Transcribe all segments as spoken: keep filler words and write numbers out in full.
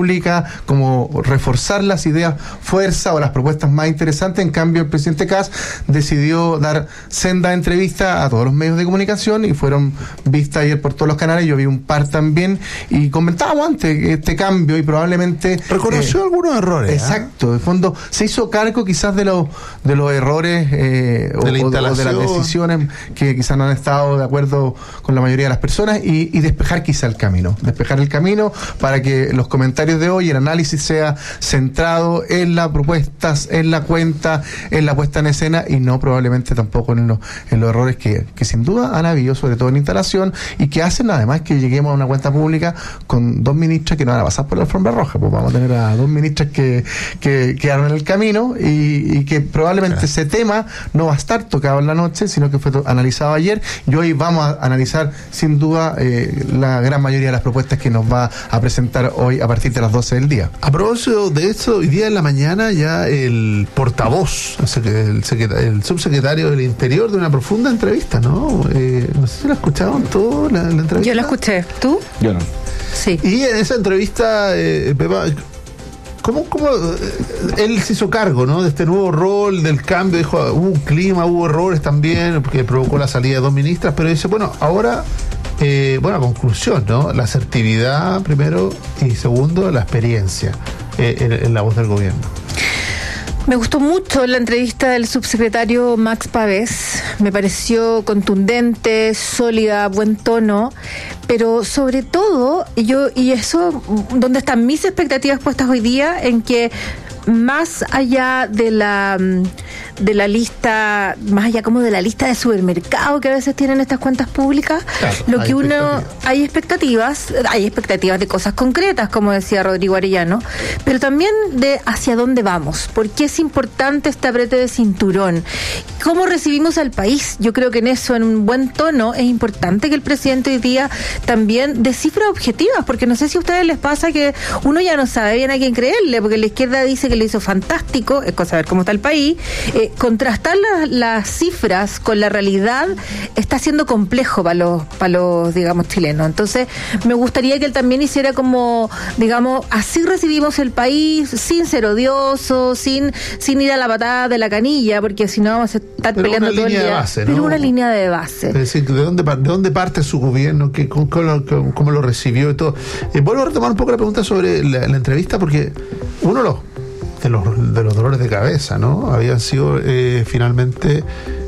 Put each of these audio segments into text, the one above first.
pública, como reforzar las ideas fuerza o las propuestas más interesantes. En cambio, el presidente Kast decidió dar senda entrevista a todos los medios de comunicación y fueron vistas ayer por todos los canales. Yo vi un par también y comentábamos antes este cambio y probablemente reconoció eh, algunos errores. Exacto, ¿eh? De fondo se hizo cargo quizás de los de los errores eh, de, o, la o de las decisiones que quizás no han estado de acuerdo con la mayoría de las personas y, y despejar quizá el camino, despejar el camino para que los comentarios de hoy, el análisis sea centrado en las propuestas, en la cuenta, en la puesta en escena y no probablemente tampoco en los, en los errores que, que sin duda han habido, sobre todo en instalación, y que hacen además que lleguemos a una cuenta pública con dos ministras que no van a pasar por la alfombra roja. Pues vamos a tener a dos ministras que, que quedaron en el camino y, y que probablemente claro. ese tema no va a estar tocado en la noche, sino que fue to- analizado ayer, y hoy vamos a analizar sin duda eh, la gran mayoría de las propuestas que nos va a presentar hoy a partir de las doce del día. A propósito de eso, hoy día en la mañana ya el portavoz, el, secretario, el subsecretario del Interior, de una profunda entrevista, ¿no? Eh, no sé si la escucharon todos, la, la entrevista. Yo la escuché, ¿tú? Yo no. Sí. Y en esa entrevista, eh, Pepa, ¿cómo, cómo eh, él se hizo cargo, ¿no?, de este nuevo rol, del cambio? Dijo, hubo un clima, hubo errores también, porque provocó la salida de dos ministras, pero dice, bueno, ahora, eh, buena conclusión, ¿no? La asertividad, primero, y segundo, la experiencia eh, en, en la voz del gobierno. Me gustó mucho la entrevista del subsecretario Max Pavés, me pareció contundente, sólida, buen tono, pero sobre todo, yo y eso, donde están mis expectativas puestas hoy día, en que más allá de la de la lista, más allá como de la lista de supermercado que a veces tienen estas cuentas públicas, claro, lo que uno hay expectativas, hay expectativas de cosas concretas, como decía Rodrigo Arellano, pero también de hacia dónde vamos, por qué es importante este aprete de cinturón, cómo recibimos al país. Yo creo que en eso, en un buen tono, es importante que el presidente hoy día también dé cifras objetivas, porque no sé si a ustedes les pasa que uno ya no sabe bien a quién creerle, porque la izquierda dice que lo hizo fantástico, es cosa de ver cómo está el país. Eh, contrastar la, las cifras con la realidad está siendo complejo para los, para los, digamos, chilenos. Entonces, me gustaría que él también hiciera como, digamos, así recibimos el país, sin ser odioso, sin, sin ir a la patada de la canilla, porque si no vamos a estar pero peleando todo el día. Base, ¿no? Pero una línea de base. Es decir, ¿de dónde, de dónde parte su gobierno? ¿Qué, cómo, cómo, cómo lo recibió y todo? Eh, vuelvo a retomar un poco la pregunta sobre la, la entrevista, porque uno lo de los, de los dolores de cabeza, ¿no? Habían sido eh, finalmente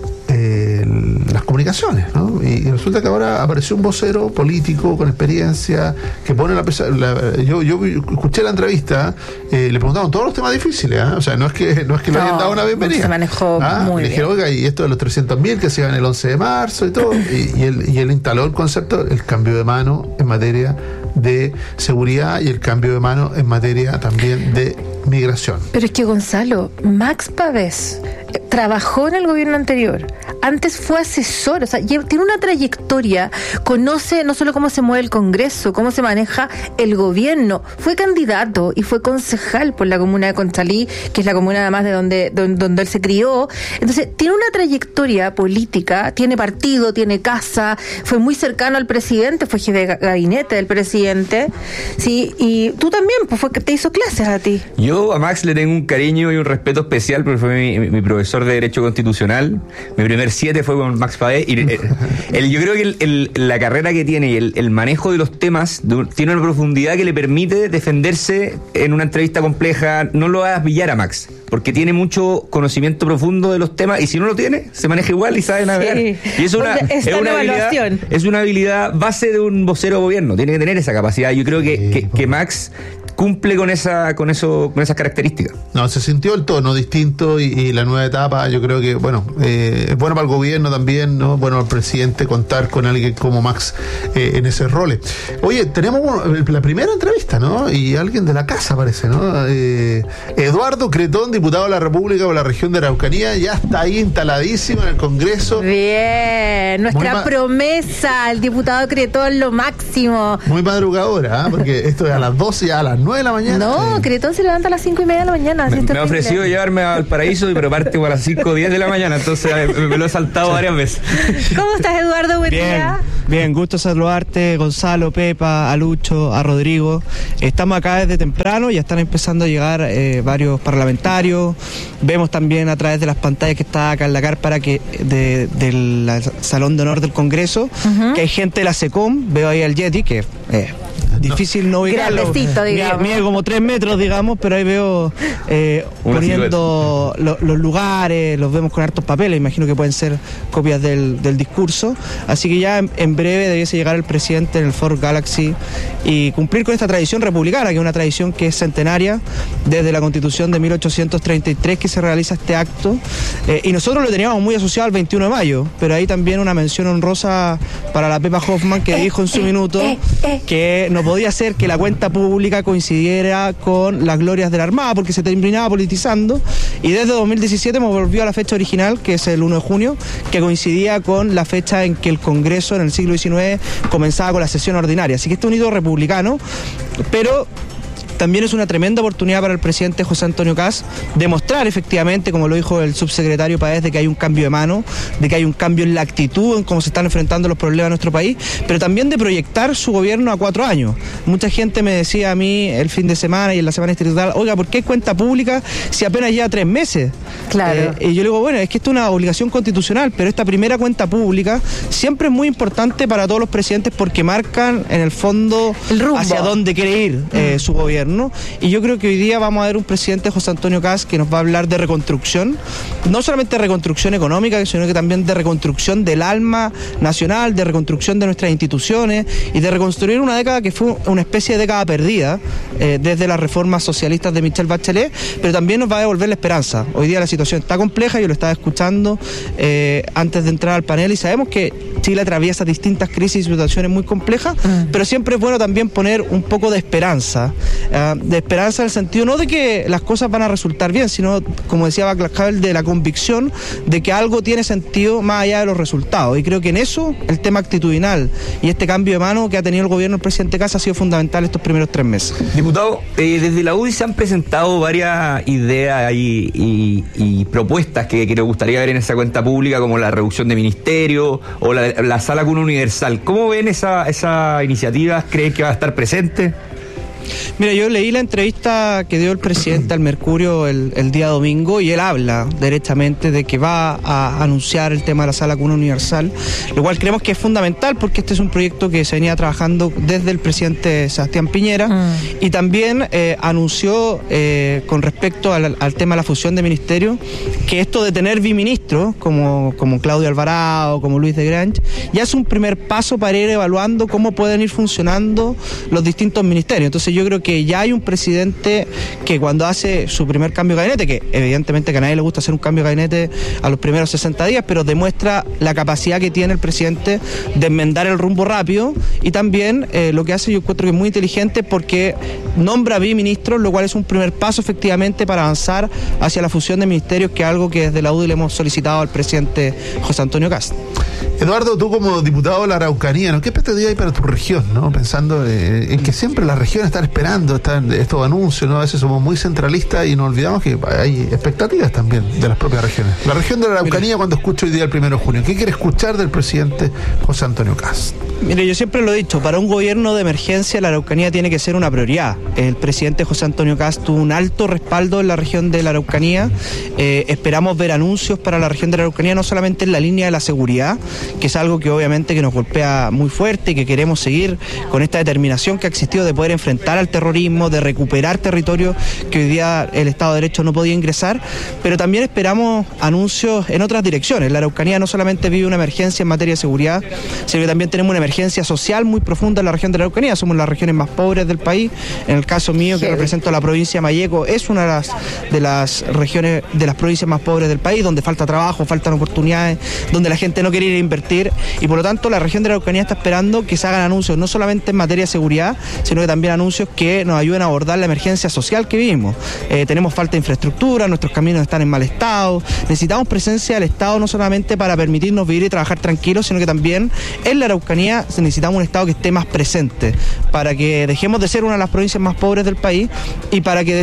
eh, las comunicaciones, ¿no? Y, y resulta que ahora apareció un vocero político con experiencia que pone la pesa. La, yo, yo escuché la entrevista, eh, le preguntaron todos los temas difíciles, ¿eh? O sea, no es que no es que no, le hayan dado una bienvenida. Se manejó ¿Ah? muy le dijeron, bien. oiga, y esto de los trescientos mil que se iban el once de marzo y todo, y, y, él, y él instaló el concepto, el cambio de mano en materia de seguridad y el cambio de mano en materia también de migración. Pero es que, Gonzalo, Max Pavés eh, trabajó en el gobierno anterior, antes fue asesor, o sea, tiene una trayectoria, conoce no solo cómo se mueve el Congreso, cómo se maneja el gobierno, fue candidato y fue concejal por la comuna de Conchalí, que es la comuna además de donde, donde, donde él se crió. Entonces, tiene una trayectoria política, tiene partido, tiene casa, fue muy cercano al presidente, fue jefe de gabinete del presidente, sí, y tú también, pues fue que te hizo clases a ti. Yo a Max le tengo un cariño y un respeto especial porque fue mi, mi, mi profesor de Derecho Constitucional. Mi primer siete fue con Max Pavés. Y el, el, yo creo que el, el, la carrera que tiene y el, el manejo de los temas de, tiene una profundidad que le permite defenderse en una entrevista compleja. No lo hagas billar a Max, porque tiene mucho conocimiento profundo de los temas y si no lo tiene, se maneja igual y sabe navegar. Sí. Y es una, es una habilidad, es una habilidad base de un vocero de gobierno. Tiene que tener esa capacidad. Yo creo que, que, que Max cumple con esa con eso con esas características. No, se sintió el tono distinto y, y la nueva etapa, yo creo que, bueno, eh, es bueno para el gobierno también, ¿no? Bueno, al presidente contar con alguien como Max eh, en ese rol. Oye, tenemos la primera entrevista, ¿no? Y alguien de la casa parece, ¿no? Eh, Eduardo Cretón, diputado de la República por la región de Araucanía, ya está ahí instaladísimo en el Congreso. Bien, nuestra ma- promesa, el diputado Cretón, lo máximo. Muy madrugadora, ¿eh? Porque esto es a las doce, ya a las nueve de la mañana. No, Cretón se levanta a las cinco y media de la mañana. Me, me ha ofrecido llevarme al paraíso, pero parte como a las cinco o diez de la mañana, entonces me, me lo he saltado varias veces. ¿Cómo estás, Eduardo? Buen Bien. día. Bien, gusto saludarte, Gonzalo, Pepa, a Lucho, a Rodrigo. Estamos acá desde temprano, ya están empezando a llegar eh, varios parlamentarios. Vemos también a través de las pantallas que está acá en la carpa que de, del Salón de Honor del Congreso, uh-huh. que hay gente de la SECOM. Veo ahí al Yeti, que eh, difícil no ubicarlo. Mide, mide como tres metros, digamos, pero ahí veo eh, poniendo lo, los lugares, los vemos con hartos papeles, imagino que pueden ser copias del, del discurso. Así que ya en, en breve debiese llegar el presidente en el Ford Galaxy y cumplir con esta tradición republicana, que es una tradición que es centenaria desde la Constitución de mil ochocientos treinta y tres que se realiza este acto. Eh, y nosotros lo teníamos muy asociado al veintiuno de mayo, pero ahí también una mención honrosa para la Pepa Hoffman, que eh, dijo en su eh, minuto eh, eh. que no podía ser que la cuenta pública coincidiera con las glorias de la Armada, porque se terminaba politizando, y desde dos mil diecisiete me volvió a la fecha original, que es el uno de junio, que coincidía con la fecha en que el Congreso en el siglo diecinueve comenzaba con la sesión ordinaria. Así que este es un hito republicano, pero también es una tremenda oportunidad para el presidente José Antonio Kast demostrar efectivamente, como lo dijo el subsecretario Páez, de que hay un cambio de mano, de que hay un cambio en la actitud, en cómo se están enfrentando los problemas de nuestro país, pero también de proyectar su gobierno a cuatro años. Mucha gente me decía a mí el fin de semana y en la semana distrital, oiga, ¿por qué hay cuenta pública si apenas lleva tres meses? Claro. Eh, y yo le digo, bueno, es que esto es una obligación constitucional, pero esta primera cuenta pública siempre es muy importante para todos los presidentes porque marcan en el fondo el rumbo hacia dónde quiere ir eh, su gobierno. Y yo creo que hoy día vamos a ver un presidente, José Antonio Kast, que nos va a hablar de reconstrucción, no solamente de reconstrucción económica, sino que también de reconstrucción del alma nacional, de reconstrucción de nuestras instituciones y de reconstruir una década que fue una especie de década perdida eh, desde las reformas socialistas de Michelle Bachelet, pero también nos va a devolver la esperanza. Hoy día la situación está compleja, yo lo estaba escuchando eh, antes de entrar al panel y sabemos que Chile atraviesa distintas crisis y situaciones muy complejas, mm. pero siempre es bueno también poner un poco de esperanza. Uh, de esperanza en el sentido no de que las cosas van a resultar bien, sino, como decía Václav Havel, de la convicción de que algo tiene sentido más allá de los resultados. Y creo que en eso el tema actitudinal y este cambio de mano que ha tenido el gobierno del presidente Kast ha sido fundamental estos primeros tres meses. Diputado, eh, desde la U D I se han presentado varias ideas y, y, y propuestas que, que nos gustaría ver en esa cuenta pública, como la reducción de ministerios o la, la sala cuna universal. ¿Cómo ven esa, esa iniciativa? ¿Creen que va a estar presente? Mira, yo leí la entrevista que dio el presidente al Mercurio el, el día domingo y él habla derechamente de que va a anunciar el tema de la sala cuna universal, lo cual creemos que es fundamental porque este es un proyecto que se venía trabajando desde el presidente Sebastián Piñera mm. y también eh, anunció eh, con respecto al, al tema de la fusión de ministerios que esto de tener biministros como, como Claudio Alvarado, como Luis de Grange, ya es un primer paso para ir evaluando cómo pueden ir funcionando los distintos ministerios. Entonces yo creo que ya hay un presidente que cuando hace su primer cambio de gabinete, que evidentemente que a nadie le gusta hacer un cambio de gabinete a los primeros sesenta días, pero demuestra la capacidad que tiene el presidente de enmendar el rumbo rápido y también eh, lo que hace yo encuentro que es muy inteligente porque nombra biministros, lo cual es un primer paso efectivamente para avanzar hacia la fusión de ministerios, que es algo que desde la U D I le hemos solicitado al presidente José Antonio Kast. Eduardo, tú como diputado de la Araucanía, ¿no? ¿Qué expectativa hay para tu región, no? Pensando eh, en que siempre las regiones están esperando están estos anuncios, ¿no? A veces somos muy centralistas y nos olvidamos que hay expectativas también de las propias regiones. La región de la Araucanía, Mira, cuando escucho hoy día el primero de junio, ¿qué quiere escuchar del presidente José Antonio Kast? Mire, yo siempre lo he dicho, para un gobierno de emergencia la Araucanía tiene que ser una prioridad. El presidente José Antonio Kast tuvo un alto respaldo en la región de la Araucanía. Eh, esperamos ver anuncios para la región de la Araucanía, no solamente en la línea de la seguridad, que es algo que obviamente que nos golpea muy fuerte y que queremos seguir con esta determinación que ha existido de poder enfrentar al terrorismo, de recuperar territorio que hoy día el Estado de Derecho no podía ingresar, pero también esperamos anuncios en otras direcciones. La Araucanía no solamente vive una emergencia en materia de seguridad, sino que también tenemos una emergencia social muy profunda en la región de la Araucanía. Somos las regiones más pobres del país. En el caso mío, que represento a la provincia de Malleco, es una de las, de las regiones, de las provincias más pobres del país, donde falta trabajo, faltan oportunidades, donde la gente no quiere ir a invertir, y por lo tanto la región de la Araucanía está esperando que se hagan anuncios no solamente en materia de seguridad, sino que también anuncios que nos ayuden a abordar la emergencia social que vivimos. Eh, tenemos falta de infraestructura, nuestros caminos están en mal estado, necesitamos presencia del Estado no solamente para permitirnos vivir y trabajar tranquilos, sino que también en la Araucanía necesitamos un Estado que esté más presente, para que dejemos de ser una de las provincias más pobres del país y para que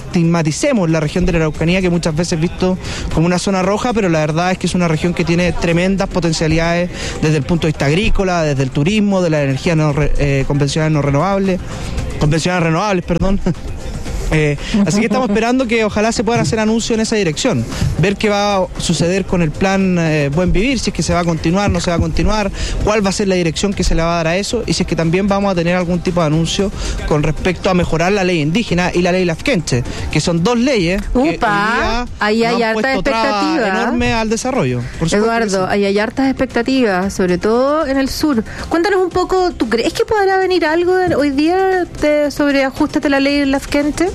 desestigmaticemos la región de la Araucanía, que muchas veces es visto como una zona roja, pero la verdad es que es una región que tiene tremenda tremendas potencialidades desde el punto de vista agrícola, desde el turismo, de la energía no, eh, convencional no renovable, convencionales renovables, perdón. Eh, así que estamos esperando que ojalá se puedan hacer anuncios en esa dirección, ver qué va a suceder con el plan eh, Buen Vivir, si es que se va a continuar, no se va a continuar, cuál va a ser la dirección que se le va a dar a eso, y si es que también vamos a tener algún tipo de anuncio con respecto a mejorar la ley indígena y la ley Lafkenche, que son dos leyes que hoy día ahí hay hartas expectativas enorme al desarrollo. Eduardo, ahí hay hartas expectativas, sobre todo en el sur. Cuéntanos un poco, ¿tú crees que podrá venir algo hoy día de, sobre ajustes de la ley Lafkenche?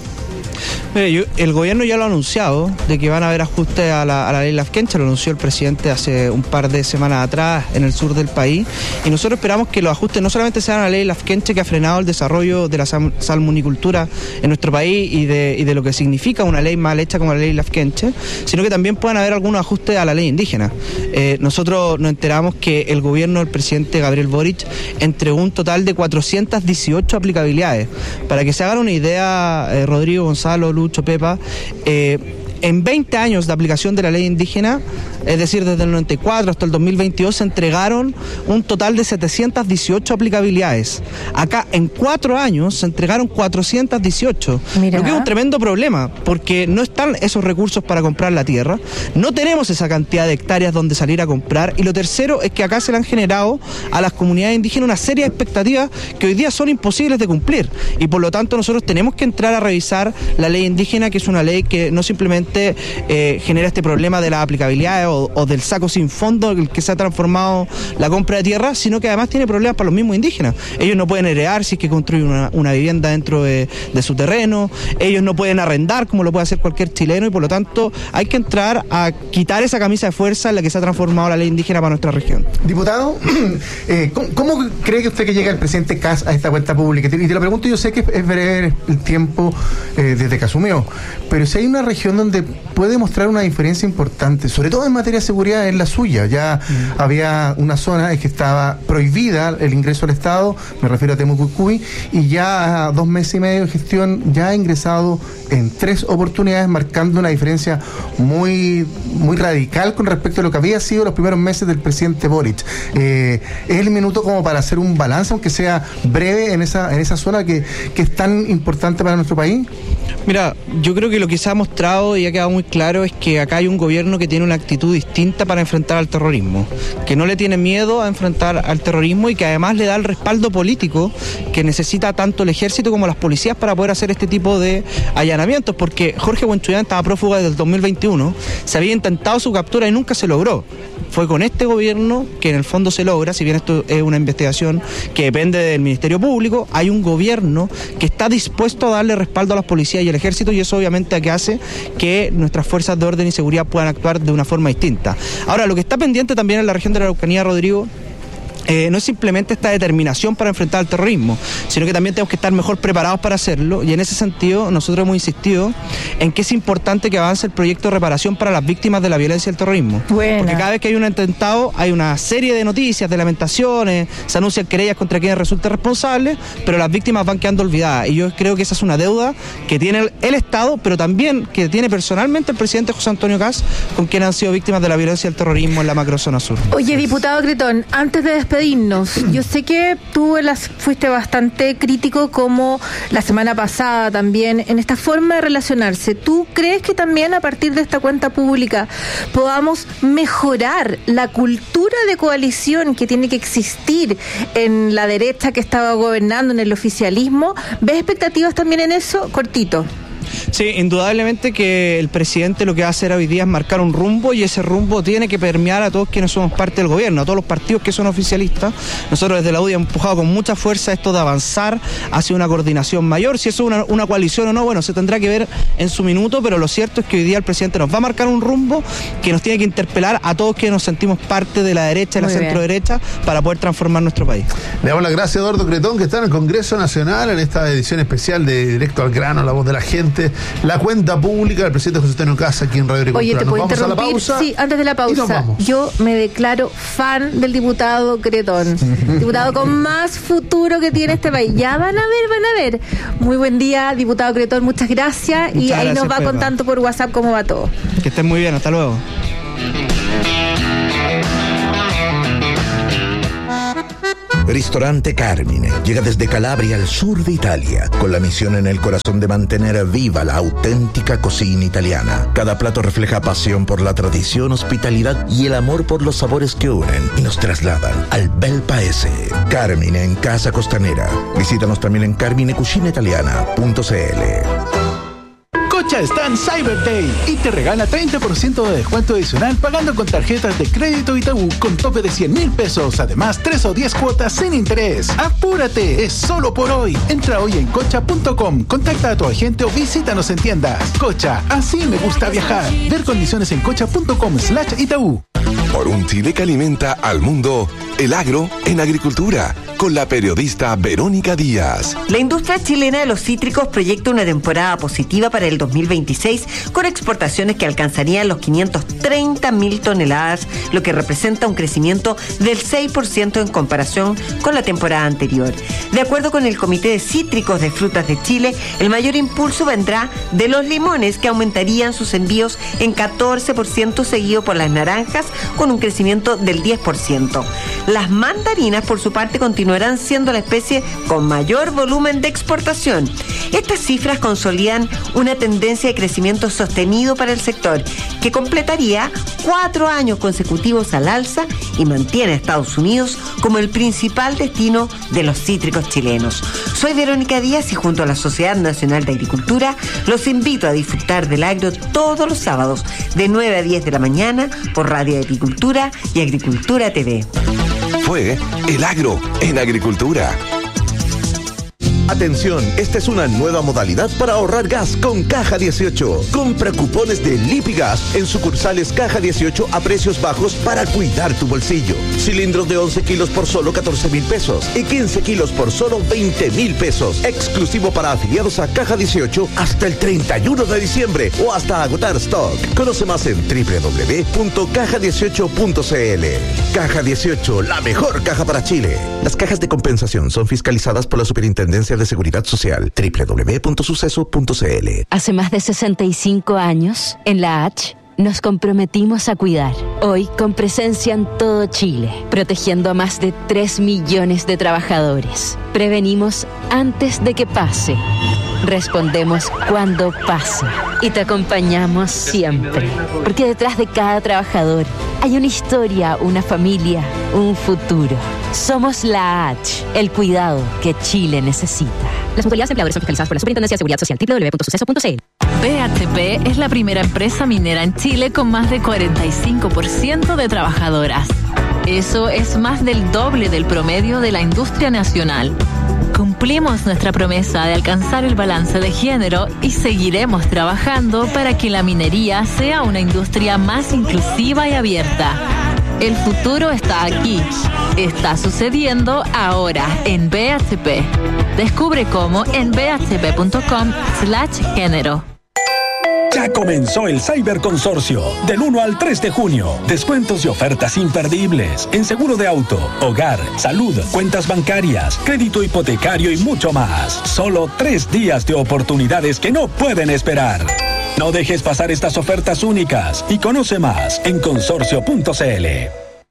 El gobierno ya lo ha anunciado, de que van a haber ajustes a la, a la ley Lafkenche, lo anunció el presidente hace un par de semanas atrás en el sur del país, y nosotros esperamos que los ajustes no solamente sean a la ley Lafkenche, que ha frenado el desarrollo de la salmonicultura en nuestro país y de, y de lo que significa una ley mal hecha como la ley Lafkenche, sino que también puedan haber algunos ajustes a la ley indígena. Eh, nosotros nos enteramos que el gobierno del presidente Gabriel Boric entregó un total de cuatrocientas dieciocho aplicabilidades. Para que se hagan una idea, eh, Rodrigo, Gonzalo, Lucho, Pepa, eh, en veinte años de aplicación de la ley indígena, es decir, desde el noventa y cuatro hasta el dos mil veintidós, se entregaron un total de setecientas dieciocho aplicabilidades. Acá, en cuatro años, se entregaron cuatrocientas dieciocho. Mira. Lo que es un tremendo problema, porque no están esos recursos para comprar la tierra, no tenemos esa cantidad de hectáreas donde salir a comprar, y lo tercero es que acá se le han generado a las comunidades indígenas una serie de expectativas que hoy día son imposibles de cumplir, y por lo tanto nosotros tenemos que entrar a revisar la ley indígena, que es una ley que no simplemente eh, genera este problema de las aplicabilidades o, o del saco sin fondo en el que se ha transformado la compra de tierra, sino que además tiene problemas para los mismos indígenas. Ellos no pueden heredar si es que construyen una, una vivienda dentro de, de su terreno, ellos no pueden arrendar como lo puede hacer cualquier chileno, y por lo tanto hay que entrar a quitar esa camisa de fuerza en la que se ha transformado la ley indígena para nuestra región. Diputado, eh, ¿cómo, ¿cómo cree que usted que llega el presidente Kast a esta cuenta pública? Y te lo pregunto, yo sé que es breve el tiempo eh, desde que asumió, pero si hay una región donde puede mostrar una diferencia importante, sobre todo en materia de seguridad, es la suya. Ya mm. había una zona en que estaba prohibida el ingreso al Estado, me refiero a Temucuicui, y ya a dos meses y medio de gestión ya ha ingresado en tres oportunidades, marcando una diferencia muy, muy radical con respecto a lo que había sido los primeros meses del presidente Boric. Eh, es el minuto como para hacer un balance, aunque sea breve, en esa, en esa zona que, que es tan importante para nuestro país. Mira, yo creo que lo que se ha mostrado y ha quedado muy claro es que acá hay un gobierno que tiene una actitud distinta para enfrentar al terrorismo, que no le tiene miedo a enfrentar al terrorismo y que además le da el respaldo político que necesita tanto el ejército como las policías para poder hacer este tipo de allanamientos, porque Jorge Buenchuyán estaba prófugo desde el dos mil veintiuno, se había intentado su captura y nunca se logró. Fue con este gobierno que en el fondo se logra, si bien esto es una investigación que depende del Ministerio Público, hay un gobierno que está dispuesto a darle respaldo a las policías y al ejército, y eso obviamente que hace que nuestras fuerzas de orden y seguridad puedan actuar de una forma distinta. Ahora, lo que está pendiente también en la región de la Araucanía, Rodrigo, Eh, no es simplemente esta determinación para enfrentar el terrorismo, sino que también tenemos que estar mejor preparados para hacerlo, y en ese sentido nosotros hemos insistido en que es importante que avance el proyecto de reparación para las víctimas de la violencia y el terrorismo. Buena. Porque cada vez que hay un atentado hay una serie de noticias, de lamentaciones, se anuncian querellas contra quienes resulten responsables, pero las víctimas van quedando olvidadas, y yo creo que esa es una deuda que tiene el, el Estado, pero también que tiene personalmente el presidente José Antonio Kast con quienes han sido víctimas de la violencia y el terrorismo en la macrozona sur. Oye, diputado Cretón, antes de despedirnos, yo sé que tú las fuiste bastante crítico, como la semana pasada también, en esta forma de relacionarse. ¿Tú crees que también a partir de esta cuenta pública podamos mejorar la cultura de coalición que tiene que existir en la derecha que estaba gobernando, en el oficialismo? ¿Ves expectativas también en eso? Cortito. Sí, indudablemente que el presidente lo que va a hacer hoy día es marcar un rumbo, y ese rumbo tiene que permear a todos quienes somos parte del gobierno, a todos los partidos que son oficialistas. Nosotros desde la U D I hemos empujado con mucha fuerza esto de avanzar hacia una coordinación mayor. Si eso es una, una coalición o no, bueno, se tendrá que ver en su minuto, pero lo cierto es que hoy día el presidente nos va a marcar un rumbo que nos tiene que interpelar a todos quienes nos sentimos parte de la derecha y la centro derecha para poder transformar nuestro país. Le damos las gracias a Eduardo Cretón, que está en el Congreso Nacional en esta edición especial de Directo al Grano, La Voz de la Gente. La cuenta pública del presidente José Antonio Kast aquí en Radio Agricultura. Oye, ¿te puedo interrumpir? A la pausa, sí, antes de la pausa. Yo me declaro fan del diputado Cretón. Diputado con más futuro que tiene este país. Ya van a ver, van a ver. Muy buen día, diputado Cretón. Muchas gracias. Muchas y ahí gracias, nos va Pedro. Contando por WhatsApp cómo va todo. Que estén muy bien. Hasta luego. Ristorante Carmine llega desde Calabria al sur de Italia, con la misión en el corazón de mantener viva la auténtica cocina italiana. Cada plato refleja pasión por la tradición, hospitalidad y el amor por los sabores que unen y nos trasladan al bel paese. Carmine en Casa Costanera. Visítanos también en carmine cucina italiana punto c l. Cocha está en Cyber Day y te regala treinta por ciento de descuento adicional pagando con tarjetas de crédito Itaú con tope de cien mil pesos. Además, tres o diez cuotas sin interés. ¡Apúrate! Es solo por hoy. Entra hoy en cocha punto com, contacta a tu agente o visítanos en tiendas. Cocha, así me gusta viajar. Ver condiciones en cocha punto com slash Itaú. Por un Chile que alimenta al mundo, el agro en agricultura, con la periodista Verónica Díaz. La industria chilena de los cítricos proyecta una temporada positiva para el dos mil veintiséis, con exportaciones que alcanzarían los quinientas treinta mil toneladas, lo que representa un crecimiento del seis por ciento en comparación con la temporada anterior. De acuerdo con el Comité de Cítricos de Frutas de Chile, el mayor impulso vendrá de los limones, que aumentarían sus envíos en catorce por ciento, seguido por las naranjas, con un crecimiento del diez por ciento. Las mandarinas, por su parte, continuarán siendo la especie con mayor volumen de exportación. Estas cifras consolidan una tendencia de crecimiento sostenido para el sector, que completaría cuatro años consecutivos al alza y mantiene a Estados Unidos como el principal destino de los cítricos chilenos. Soy Verónica Díaz y junto a la Sociedad Nacional de Agricultura los invito a disfrutar del agro todos los sábados de nueve a diez de la mañana por Radio Agricultura y Agricultura T V. Fue El Agro en Agricultura. Atención, esta es una nueva modalidad para ahorrar gas con Caja dieciocho. Compra cupones de Lipigas en sucursales Caja dieciocho a precios bajos para cuidar tu bolsillo. Cilindros de once kilos por solo catorce mil pesos y quince kilos por solo veinte mil pesos. Exclusivo para afiliados a Caja dieciocho hasta el treinta y uno de diciembre o hasta agotar stock. Conoce más en doble u doble u doble u punto caja dieciocho punto c l. Caja dieciocho, la mejor caja para Chile. Las cajas de compensación son fiscalizadas por la Superintendencia de Seguridad Social. doble u doble u doble u punto suceso punto c l. Hace más de sesenta y cinco años, en la H, nos comprometimos a cuidar. Hoy, con presencia en todo Chile, protegiendo a más de tres millones de trabajadores. Prevenimos antes de que pase. Respondemos cuando pasa. Y te acompañamos siempre. Porque detrás de cada trabajador hay una historia, una familia, un futuro. Somos la H, el cuidado que Chile necesita. Las mutualidades empleadores son fiscalizadas por la Superintendencia de Seguridad Social. doble u doble u doble u punto suceso punto c l. B H P es la primera empresa minera en Chile con más de cuarenta y cinco por ciento de trabajadoras. Eso es más del doble del promedio de la industria nacional. Cumplimos nuestra promesa de alcanzar el balance de género y seguiremos trabajando para que la minería sea una industria más inclusiva y abierta. El futuro está aquí. Está sucediendo ahora en B H P. Descubre cómo en b h p punto com slash género. Ya comenzó el Cyberconsorcio, del uno al tres de junio. Descuentos y ofertas imperdibles en seguro de auto, hogar, salud, cuentas bancarias, crédito hipotecario y mucho más. Solo tres días de oportunidades que no pueden esperar. No dejes pasar estas ofertas únicas y conoce más en consorcio punto c l.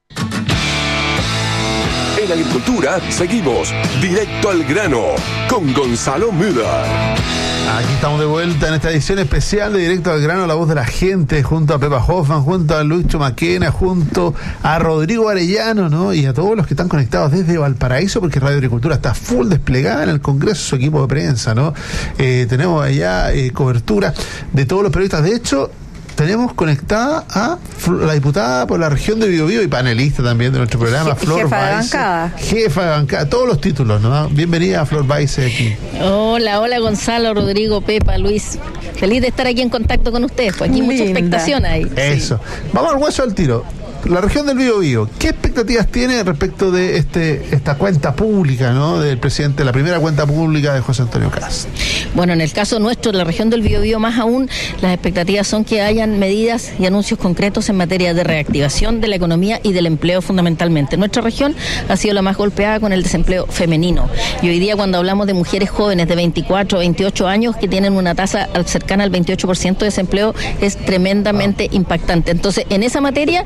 En Agricultura seguimos directo al grano con Gonzalo Müller. Aquí estamos de vuelta en esta edición especial de Directo al Grano, la voz de la gente, junto a Pepa Hoffman, junto a Lucho Maquena, junto a Rodrigo Arellano, ¿no? Y a todos los que están conectados desde Valparaíso, porque Radio Agricultura está full desplegada en el Congreso, su equipo de prensa, ¿no? Eh, tenemos allá eh, cobertura de todos los periodistas. De hecho, tenemos conectada a la diputada por la región de Biobío y panelista también de nuestro programa, Je- Flor jefa de Baise. bancada. Jefa de bancada, todos los títulos, ¿no? Bienvenida, Flor Baise, aquí. Hola, hola Gonzalo, Rodrigo, Pepa, Luis. Feliz de estar aquí en contacto con ustedes, pues aquí Linda. mucha expectación ahí. Eso. Vamos al hueso al tiro. La región del Biobío, ¿qué expectativas tiene respecto de este esta cuenta pública, ¿no? Del presidente, la primera cuenta pública de José Antonio Kast? Bueno, en el caso nuestro, de la región del Biobío más aún, las expectativas son que hayan medidas y anuncios concretos en materia de reactivación de la economía y del empleo fundamentalmente. Nuestra región ha sido la más golpeada con el desempleo femenino. Y hoy día cuando hablamos de mujeres jóvenes de veinticuatro, veintiocho años que tienen una tasa cercana al veintiocho por ciento de desempleo, es tremendamente impactante. Entonces, en esa materia, y espero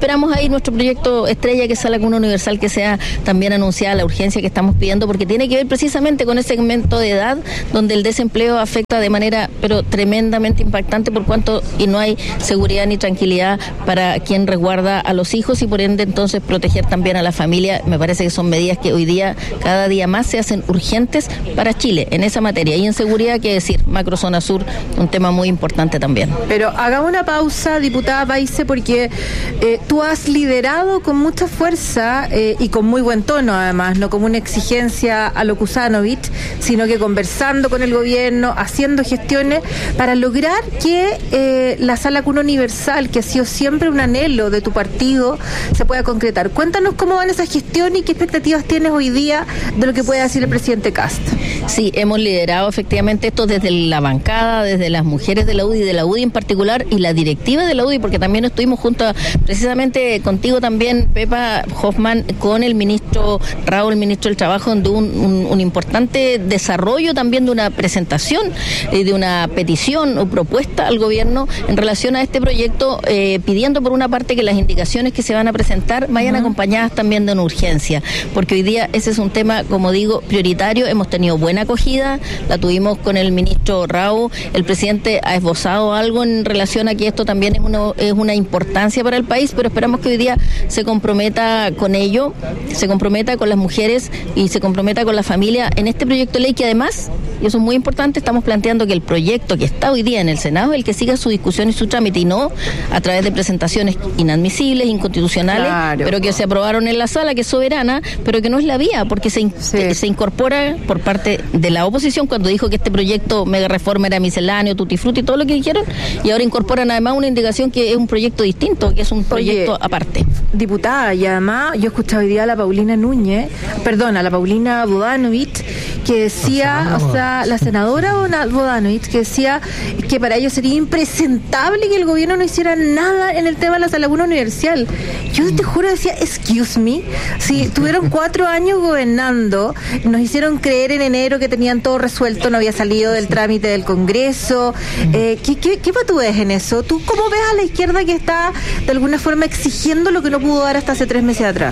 esperamos ahí nuestro proyecto estrella, que es la cuna universal, que sea también anunciada la urgencia que estamos pidiendo, porque tiene que ver precisamente con ese segmento de edad donde el desempleo afecta de manera pero tremendamente impactante, por cuanto y no hay seguridad ni tranquilidad para quien resguarda a los hijos, y por ende entonces proteger también a la familia. Me parece que son medidas que hoy día cada día más se hacen urgentes para Chile en esa materia. Y en seguridad, qué decir, macrozona sur, un tema muy importante también. Pero hagamos una pausa, diputada Paise, porque eh, tú has liderado con mucha fuerza eh, y con muy buen tono, además, no como una exigencia a lo Kusanovich, sino que conversando con el gobierno, haciendo gestiones para lograr que eh, la sala cuna universal, que ha sido siempre un anhelo de tu partido, se pueda concretar. Cuéntanos cómo van esas gestiones y qué expectativas tienes hoy día de lo que puede decir el presidente Kast. Sí, hemos liderado efectivamente esto desde la bancada, desde las mujeres de la U D I, de la U D I en particular, y la directiva de la U D I, porque también estuvimos junto a, precisamente contigo también, Pepa Hoffman, con el ministro Raúl, el ministro del Trabajo, de un, un, un importante desarrollo también de una presentación y eh, de una petición o propuesta al gobierno en relación a este proyecto, eh, pidiendo por una parte que las indicaciones que se van a presentar vayan uh-huh. acompañadas también de una urgencia, porque hoy día ese es un tema, como digo, prioritario. Hemos tenido buena acogida, la tuvimos con el ministro Raúl, el presidente ha esbozado algo en relación a que esto también es una, es una importancia para el país, pero esperamos que hoy día se comprometa con ello, se comprometa con las mujeres y se comprometa con la familia en este proyecto de ley, que además, y eso es muy importante, estamos planteando que el proyecto que está hoy día en el Senado es el que siga su discusión y su trámite, y no a través de presentaciones inadmisibles, inconstitucionales, claro, pero que se aprobaron en la sala, que es soberana, pero que no es la vía, porque se, in- sí. se incorpora por parte de la oposición cuando dijo que este proyecto mega reforma era misceláneo, tutti frutti, todo lo que dijeron, y ahora incorporan además una indicación que es un proyecto distinto, que es un proyecto Oye, aparte. Diputada, y además yo escuchaba hoy día a la Paulina Núñez, perdón, a la Paulina Bodanovich, que decía, o sea, la senadora Bodanovich, que decía que para ellos sería impresentable que el gobierno no hiciera nada en el tema de la sala cuna universal. Yo te juro, decía, excuse me, si tuvieron cuatro años gobernando, nos hicieron creer en enero que tenían todo resuelto, no había salido del trámite del Congreso. Eh, ¿qué, qué, ¿Qué patú ves en eso? ¿Tú cómo ves a la izquierda que está de alguna forma exigiendo lo que no pudo dar hasta hace tres meses atrás?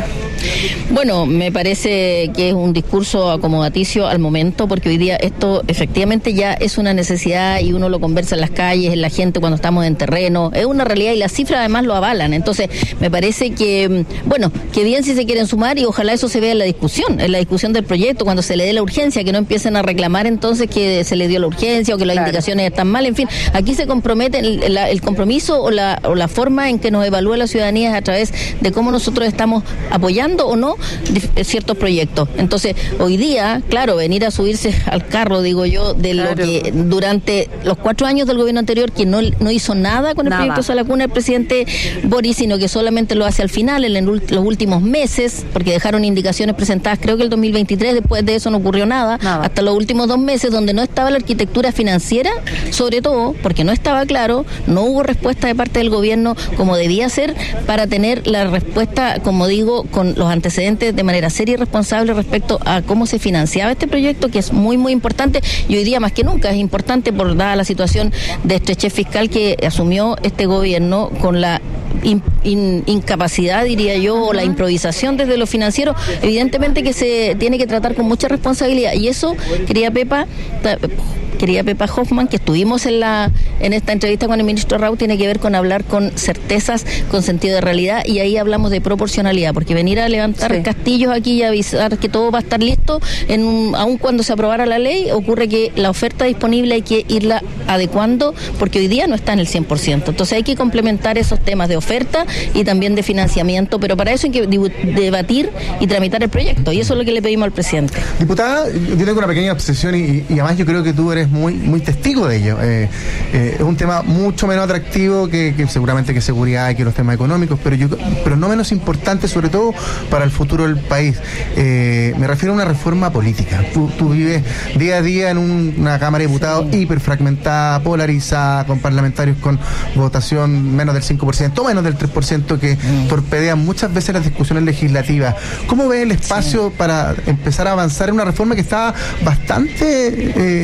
Bueno, me parece que es un discurso acomodaticio al momento, porque hoy día esto efectivamente ya es una necesidad y uno lo conversa en las calles, en la gente cuando estamos en terreno, es una realidad y las cifras además lo avalan. Entonces me parece que, bueno, que bien si se quieren sumar, y ojalá eso se vea en la discusión, en la discusión del proyecto, cuando se le dé la urgencia, que no empiecen a reclamar entonces que se le dio la urgencia o que las claro. indicaciones están mal. En fin, aquí se compromete el, la, el compromiso o la, o la forma en que nos evalúa la ciudadanía es a través de cómo nosotros estamos apoyando o no ciertos proyectos. Entonces, hoy día, claro, venir a subirse al carro, digo yo, de claro. lo que durante los cuatro años del gobierno anterior, que no, no hizo nada con el nada. proyecto Sala Cuna el presidente Boris, sino que solamente lo hace al final, en los últimos meses, porque dejaron indicaciones presentadas, creo que el dos mil veintitrés, después de eso no ocurrió nada, nada. hasta los últimos dos meses, donde no estaba la arquitectura financiera, sobre todo, porque no estaba claro, no hubo respuesta de parte del gobierno como debía ser, para tener la respuesta, como digo, con los antecedentes de manera seria y responsable respecto a cómo se financiaba este proyecto, que es muy, muy importante, y hoy día más que nunca es importante por dada la situación de estrechez fiscal que asumió este gobierno con la in, in, incapacidad, diría yo, o la improvisación desde lo financiero. Evidentemente que se tiene que tratar con mucha responsabilidad, y eso, quería Pepa, querida Pepa Hoffman, que estuvimos en la en esta entrevista con el ministro Raúl, tiene que ver con hablar con certezas, con sentido de realidad, y ahí hablamos de proporcionalidad, porque venir a levantar sí. castillos aquí y avisar que todo va a estar listo, en un, aun cuando se aprobara la ley, ocurre que la oferta disponible hay que irla adecuando, porque hoy día no está en el cien por ciento. Entonces hay que complementar esos temas de oferta y también de financiamiento, pero para eso hay que debatir y tramitar el proyecto, y eso es lo que le pedimos al presidente. Diputada, yo tengo una pequeña obsesión y, y además yo creo que tú eres muy muy testigo de ello. Eh, eh, es un tema mucho menos atractivo que, que seguramente que seguridad y que los temas económicos, pero yo pero no menos importante, sobre todo para el futuro del país. Eh, me refiero a una reforma política. Tú, tú vives día a día en un, una Cámara de Diputados sí. hiperfragmentada, polarizada, con parlamentarios con votación menos del cinco por ciento, menos del tres por ciento, que mm. torpedean muchas veces las discusiones legislativas. ¿Cómo ves el espacio sí. para empezar a avanzar en una reforma que está bastante eh,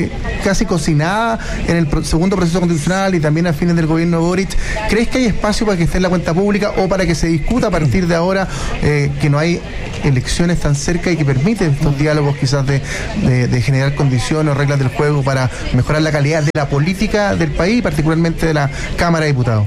casi cocinada en el pro- segundo proceso constitucional y también a fines del gobierno de Boric. ¿Crees que hay espacio para que esté en la cuenta pública o para que se discuta a partir de ahora eh, que no hay elecciones tan cerca y que permiten estos diálogos quizás de, de, de generar condiciones o reglas del juego para mejorar la calidad de la política del país, particularmente de la Cámara de Diputados?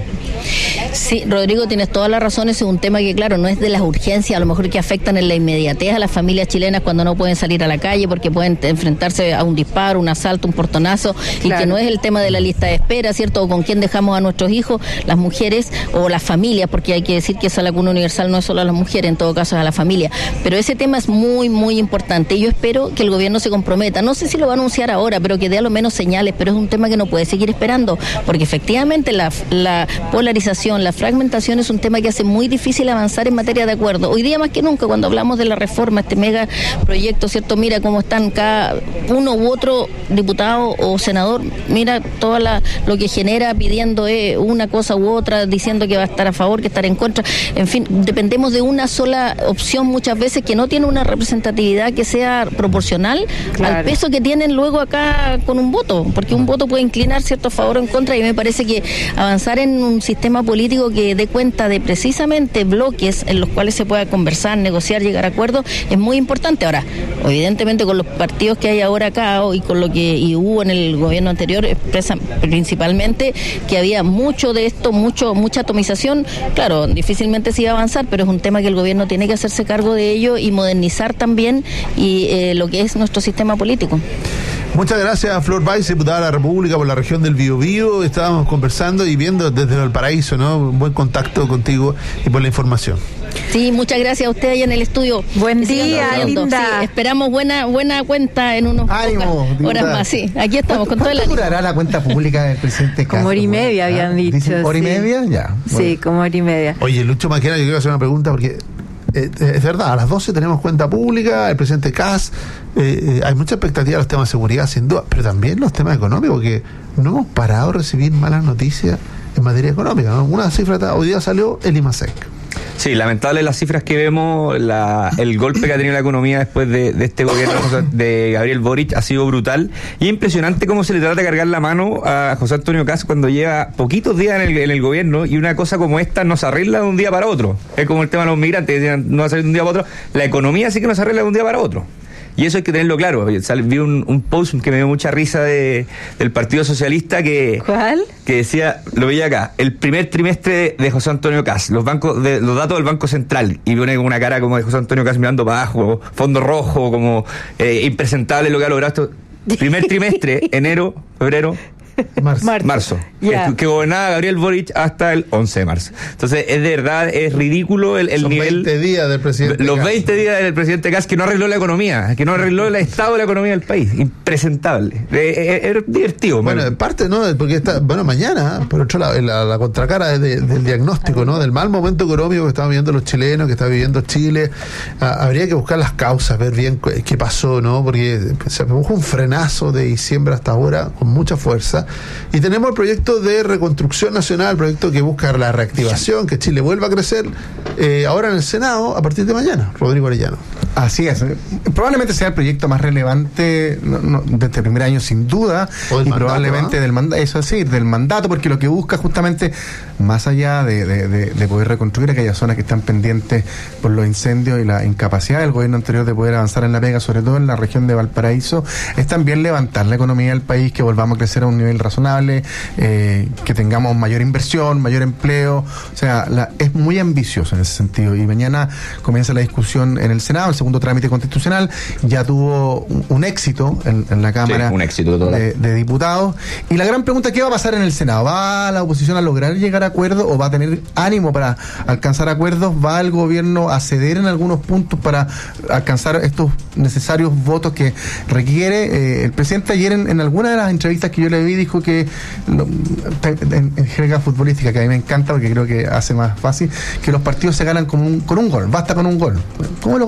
Sí, Rodrigo, tienes toda la razón. Es un tema que, claro, no es de las urgencias, a lo mejor que afectan en la inmediatez a las familias chilenas cuando no pueden salir a la calle porque pueden enfrentarse a un disparo, un asalto, un portonazo, claro. Y que no es el tema de la lista de espera, ¿cierto? O con quién dejamos a nuestros hijos, las mujeres o las familias, porque hay que decir que esa lacuna universal no es solo a las mujeres, en todo caso es a la familia. Pero ese tema es muy, muy importante y yo espero que el gobierno se comprometa. No sé si lo va a anunciar ahora, pero que dé a lo menos señales, pero es un tema que no puede seguir esperando, porque efectivamente la, la polarización, la fragmentación es un tema que hace muy difícil avanzar en materia de acuerdo. Hoy día más que nunca, cuando hablamos de la reforma, este mega proyecto, ¿cierto? Mira cómo están cada uno u otro diputado o senador, mira todo lo que genera pidiendo eh, una cosa u otra, diciendo que va a estar a favor, que estar en contra. En fin, dependemos de una sola opción muchas veces que no tiene una representatividad que sea proporcional, claro, al peso que tienen luego acá con un voto, porque un voto puede inclinar, ¿cierto?, a favor o en contra, y me parece que avanzar en un sistema político que dé cuenta de precisamente bloques en los cuales se pueda conversar, negociar, llegar a acuerdos, es muy importante. Ahora, evidentemente con los partidos que hay ahora acá y con lo que y hubo en el gobierno anterior, expresan principalmente que había mucho de esto, mucho mucha atomización. Claro, difícilmente se iba a avanzar, pero es un tema que el gobierno tiene que hacerse cargo de ello y modernizar también y eh, lo que es nuestro sistema político. Muchas gracias, Flor Báez, diputada de la República por la región del Biobío. Estábamos conversando y viendo desde Valparaíso, ¿no? Un buen contacto contigo y por la información. Sí, muchas gracias a usted allá en el estudio. Buen día, linda. Sí, esperamos buena buena cuenta en unos ánimo, horas más. Sí, aquí estamos con todo el ánimo. ¿Cuánto durará la cuenta pública del presidente Castro? Como hora y media habían ¿Ah? dicho. ¿Hora y sí. media? Ya. Bueno. Sí, como hora y media. Oye, Lucho Maquena, yo quiero hacer una pregunta porque Eh, es verdad, a las doce tenemos cuenta pública, el presidente Kast, eh, eh, hay mucha expectativa de los temas de seguridad, sin duda, pero también los temas económicos, que no hemos parado de recibir malas noticias en materia económica, ¿no? Una cifra, hoy día salió el IMASEC. Sí, lamentable las cifras que vemos, la, el golpe que ha tenido la economía después de, de este gobierno de Gabriel Boric ha sido brutal y impresionante cómo se le trata de cargar la mano a José Antonio Kast cuando lleva poquitos días en el, en el gobierno y una cosa como esta no se arregla de un día para otro. Es como el tema de los migrantes, decían, no va a salir de un día para otro. La economía sí que no se arregla de un día para otro. Y eso hay que tenerlo claro. Vi un, un post que me dio mucha risa de, del Partido Socialista que, ¿cuál? Que decía, lo veía acá, el primer trimestre de José Antonio Kast, los bancos, de, los datos del Banco Central, y pone como una cara como de José Antonio Kast mirando para abajo, fondo rojo, como eh, impresentable lo que ha logrado esto. Primer trimestre, enero, febrero, Marzo, marzo, marzo yeah. que, que gobernaba Gabriel Boric hasta el once de marzo. Entonces, es de verdad, es ridículo el, el Son nivel. veinte días del presidente Los Kast. veinte días del presidente Kast que no arregló la economía, que no arregló el estado de la economía del país. Impresentable. Es, es, es divertido. Bueno, en parte, ¿no? Porque está, bueno, mañana, por otro lado, la, la contracara de, del diagnóstico, ¿no? Del mal momento económico que están viviendo los chilenos, que está viviendo Chile. Ah, habría que buscar las causas, ver bien qué pasó, ¿no? Porque se produjo un frenazo de diciembre hasta ahora con mucha fuerza. Y tenemos el proyecto de reconstrucción nacional, el proyecto que busca la reactivación, que Chile vuelva a crecer, eh, ahora en el Senado a partir de mañana. Rodrigo Arellano. Así es. Probablemente sea el proyecto más relevante no, no, de este primer año, sin duda, y mandato, probablemente ¿no? del mandato, eso sí, del mandato, porque lo que busca justamente, más allá de, de, de, de poder reconstruir aquellas zonas que están pendientes por los incendios y la incapacidad del gobierno anterior de poder avanzar en la pega, sobre todo en la región de Valparaíso, es también levantar la economía del país, que volvamos a crecer a un nivel razonable, eh, que tengamos mayor inversión, mayor empleo. O sea, la, es muy ambicioso en ese sentido, y mañana comienza la discusión en el Senado, el segundo trámite constitucional, ya tuvo un, un éxito en, en la Cámara sí, un éxito de, de, de Diputados, y la gran pregunta es: ¿qué va a pasar en el Senado? ¿Va la oposición a lograr llegar a acuerdos o va a tener ánimo para alcanzar acuerdos? ¿Va el gobierno a ceder en algunos puntos para alcanzar estos necesarios votos que requiere? Eh, el presidente ayer en, en alguna de las entrevistas que yo le vi dijo que lo, en, en jerga futbolística, que a mí me encanta porque creo que hace más fácil, que los partidos se ganan con un, con un gol, basta con un gol. ¿Cómo lo ganó la Católica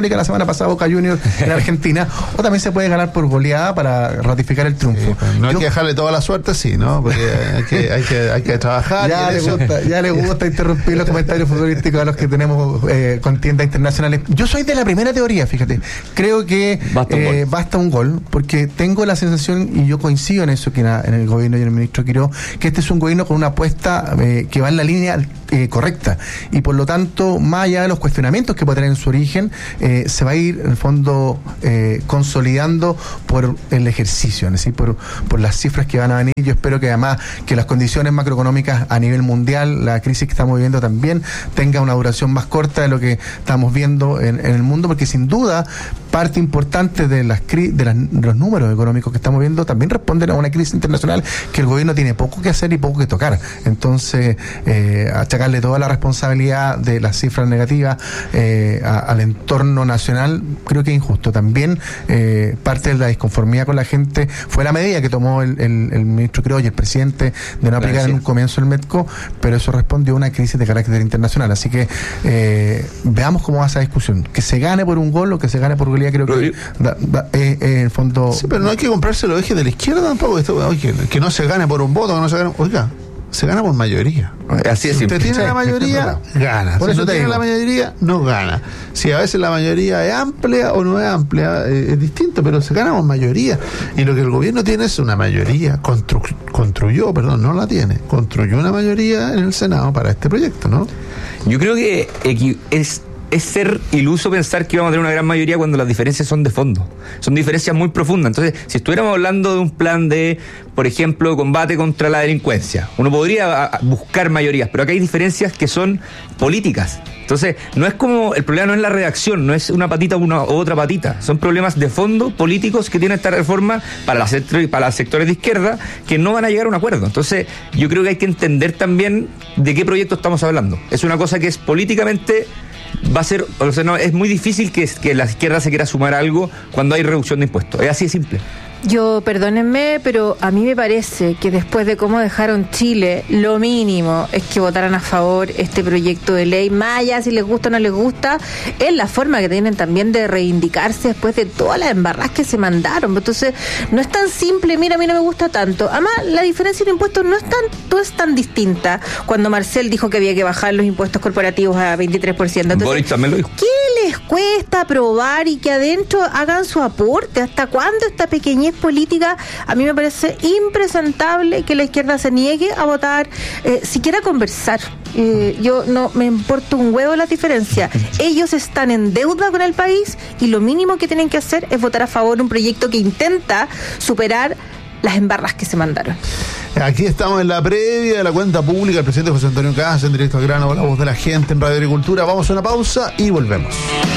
Católica la semana pasada, Boca Juniors en Argentina, o también se puede ganar por goleada para ratificar el triunfo. Sí, no Yo, hay que dejarle toda la suerte, sí, ¿no? Porque hay que, hay que, hay que trabajar. Ya, le gusta, ya le gusta interrumpir los comentarios futbolísticos a los que tenemos eh, contiendas internacionales. Yo soy de la primera teoría, fíjate. Creo que basta un, eh, basta un gol, porque tengo la sensación, y yo coincido en eso, que en, en el gobierno y en el ministro Quiró, que este es un gobierno con una apuesta eh, que va en la línea eh, correcta, y por lo tanto, más allá de los cuestionamientos que puede tener en su origen, eh, se va a ir en el fondo eh, consolidando por el ejercicio, es decir, por, por las cifras que van a venir. Yo espero que además que las condiciones macroeconómicas a nivel mundial, la crisis que estamos viviendo también, tenga una duración más corta de lo que estamos viendo en, en el mundo, porque sin duda parte importante de las de, las, de los números económicos que estamos viendo también responden a una crisis internacional que el gobierno tiene poco que hacer y poco que tocar. Entonces, eh, achacarle toda la responsabilidad de las cifras negativas eh, a, al entorno nacional, creo que es injusto. También eh, parte de la disconformidad con la gente fue la medida que tomó el, el, el ministro Quiró y el presidente de no aplicar en un comienzo el MEDCO, pero eso respondió a una crisis de carácter internacional. Así que eh, veamos cómo va esa discusión. Que se gane por un gol o que se gane por goleada, creo que da, da, eh, eh, en el fondo... Sí, pero no hay que comprarse los ejes de la izquierda tampoco. Esto, oye, que no se gane por un voto, que no se gane... Oiga, se gana por mayoría. Así es. Si usted tiene sí, la mayoría, gana. Por si eso no tiene digo. la mayoría, no gana. Si a veces la mayoría es amplia o no es amplia, eh, es distinto, pero se gana por mayoría. Y lo que el gobierno tiene es una mayoría, constru construyó, perdón, no la tiene, construyó una mayoría en el Senado para este proyecto, ¿no? Yo creo que es... es ser iluso pensar que vamos a tener una gran mayoría cuando las diferencias son de fondo. Son diferencias muy profundas. Entonces, si estuviéramos hablando de un plan de, por ejemplo, combate contra la delincuencia, uno podría buscar mayorías, pero acá hay diferencias que son políticas. Entonces, no es como, el problema no es la redacción, no es una patita o una u otra patita. Son problemas de fondo políticos que tiene esta reforma para, las, para los sectores de izquierda que no van a llegar a un acuerdo. Entonces, yo creo que hay que entender también de qué proyecto estamos hablando. Es una cosa que es políticamente... va a ser, o sea, no, es muy difícil que, que la izquierda se quiera sumar a algo cuando hay reducción de impuestos. Es así de simple. Yo, perdónenme, pero a mí me parece que después de cómo dejaron Chile, lo mínimo es que votaran a favor este proyecto de ley. Más allá si les gusta o no les gusta, es la forma que tienen también de reivindicarse después de todas las embarradas que se mandaron. Entonces, no es tan simple, mira, a mí no me gusta tanto. Además, la diferencia de impuestos no es tan, no es tan distinta cuando Marcel dijo que había que bajar los impuestos corporativos a veintitrés por ciento. Entonces, Boris también lo dijo. ¿Qué les cuesta aprobar y que adentro hagan su aporte? ¿Hasta cuándo esta pequeñez política? A mí me parece impresentable que la izquierda se niegue a votar, eh, siquiera conversar. Eh, yo no me importa un huevo la diferencia. Ellos están en deuda con el país y lo mínimo que tienen que hacer es votar a favor de un proyecto que intenta superar las embarras que se mandaron. Aquí estamos en la previa de la cuenta pública del presidente José Antonio Caz, en directo al grano, la voz de la gente en Radio Agricultura. Vamos a una pausa y volvemos.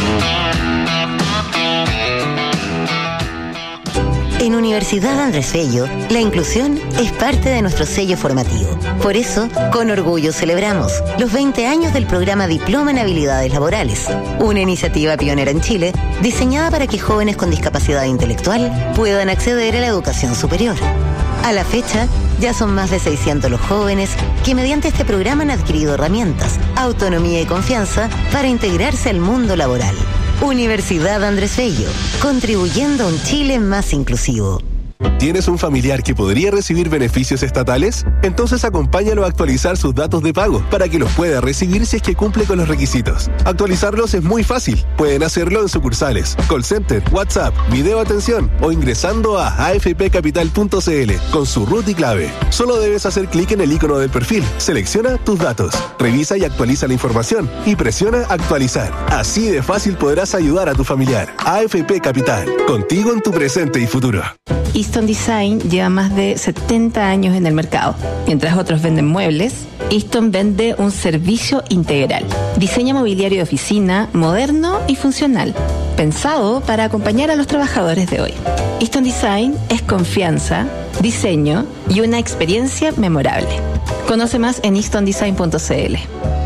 En Universidad Andrés Bello, la inclusión es parte de nuestro sello formativo. Por eso, con orgullo celebramos los veinte años del programa Diploma en Habilidades Laborales, una iniciativa pionera en Chile, diseñada para que jóvenes con discapacidad intelectual puedan acceder a la educación superior. A la fecha, ya son más de seiscientos los jóvenes que mediante este programa han adquirido herramientas, autonomía y confianza para integrarse al mundo laboral. Universidad Andrés Bello, contribuyendo a un Chile más inclusivo. ¿Tienes un familiar que podría recibir beneficios estatales? Entonces acompáñalo a actualizar sus datos de pago para que los pueda recibir si es que cumple con los requisitos. Actualizarlos es muy fácil. Pueden hacerlo en sucursales, call center, WhatsApp, video atención o ingresando a a f p capital punto c l con su root y clave. Solo debes hacer clic en el icono del perfil, selecciona tus datos, revisa y actualiza la información y presiona actualizar. Así de fácil podrás ayudar a tu familiar. A F P Capital, contigo en tu presente y futuro. Easton Design lleva más de setenta años en el mercado. Mientras otros venden muebles, Easton vende un servicio integral. Diseña mobiliario de oficina moderno y funcional, pensado para acompañar a los trabajadores de hoy. Easton Design es confianza, diseño y una experiencia memorable. Conoce más en easton design punto c l.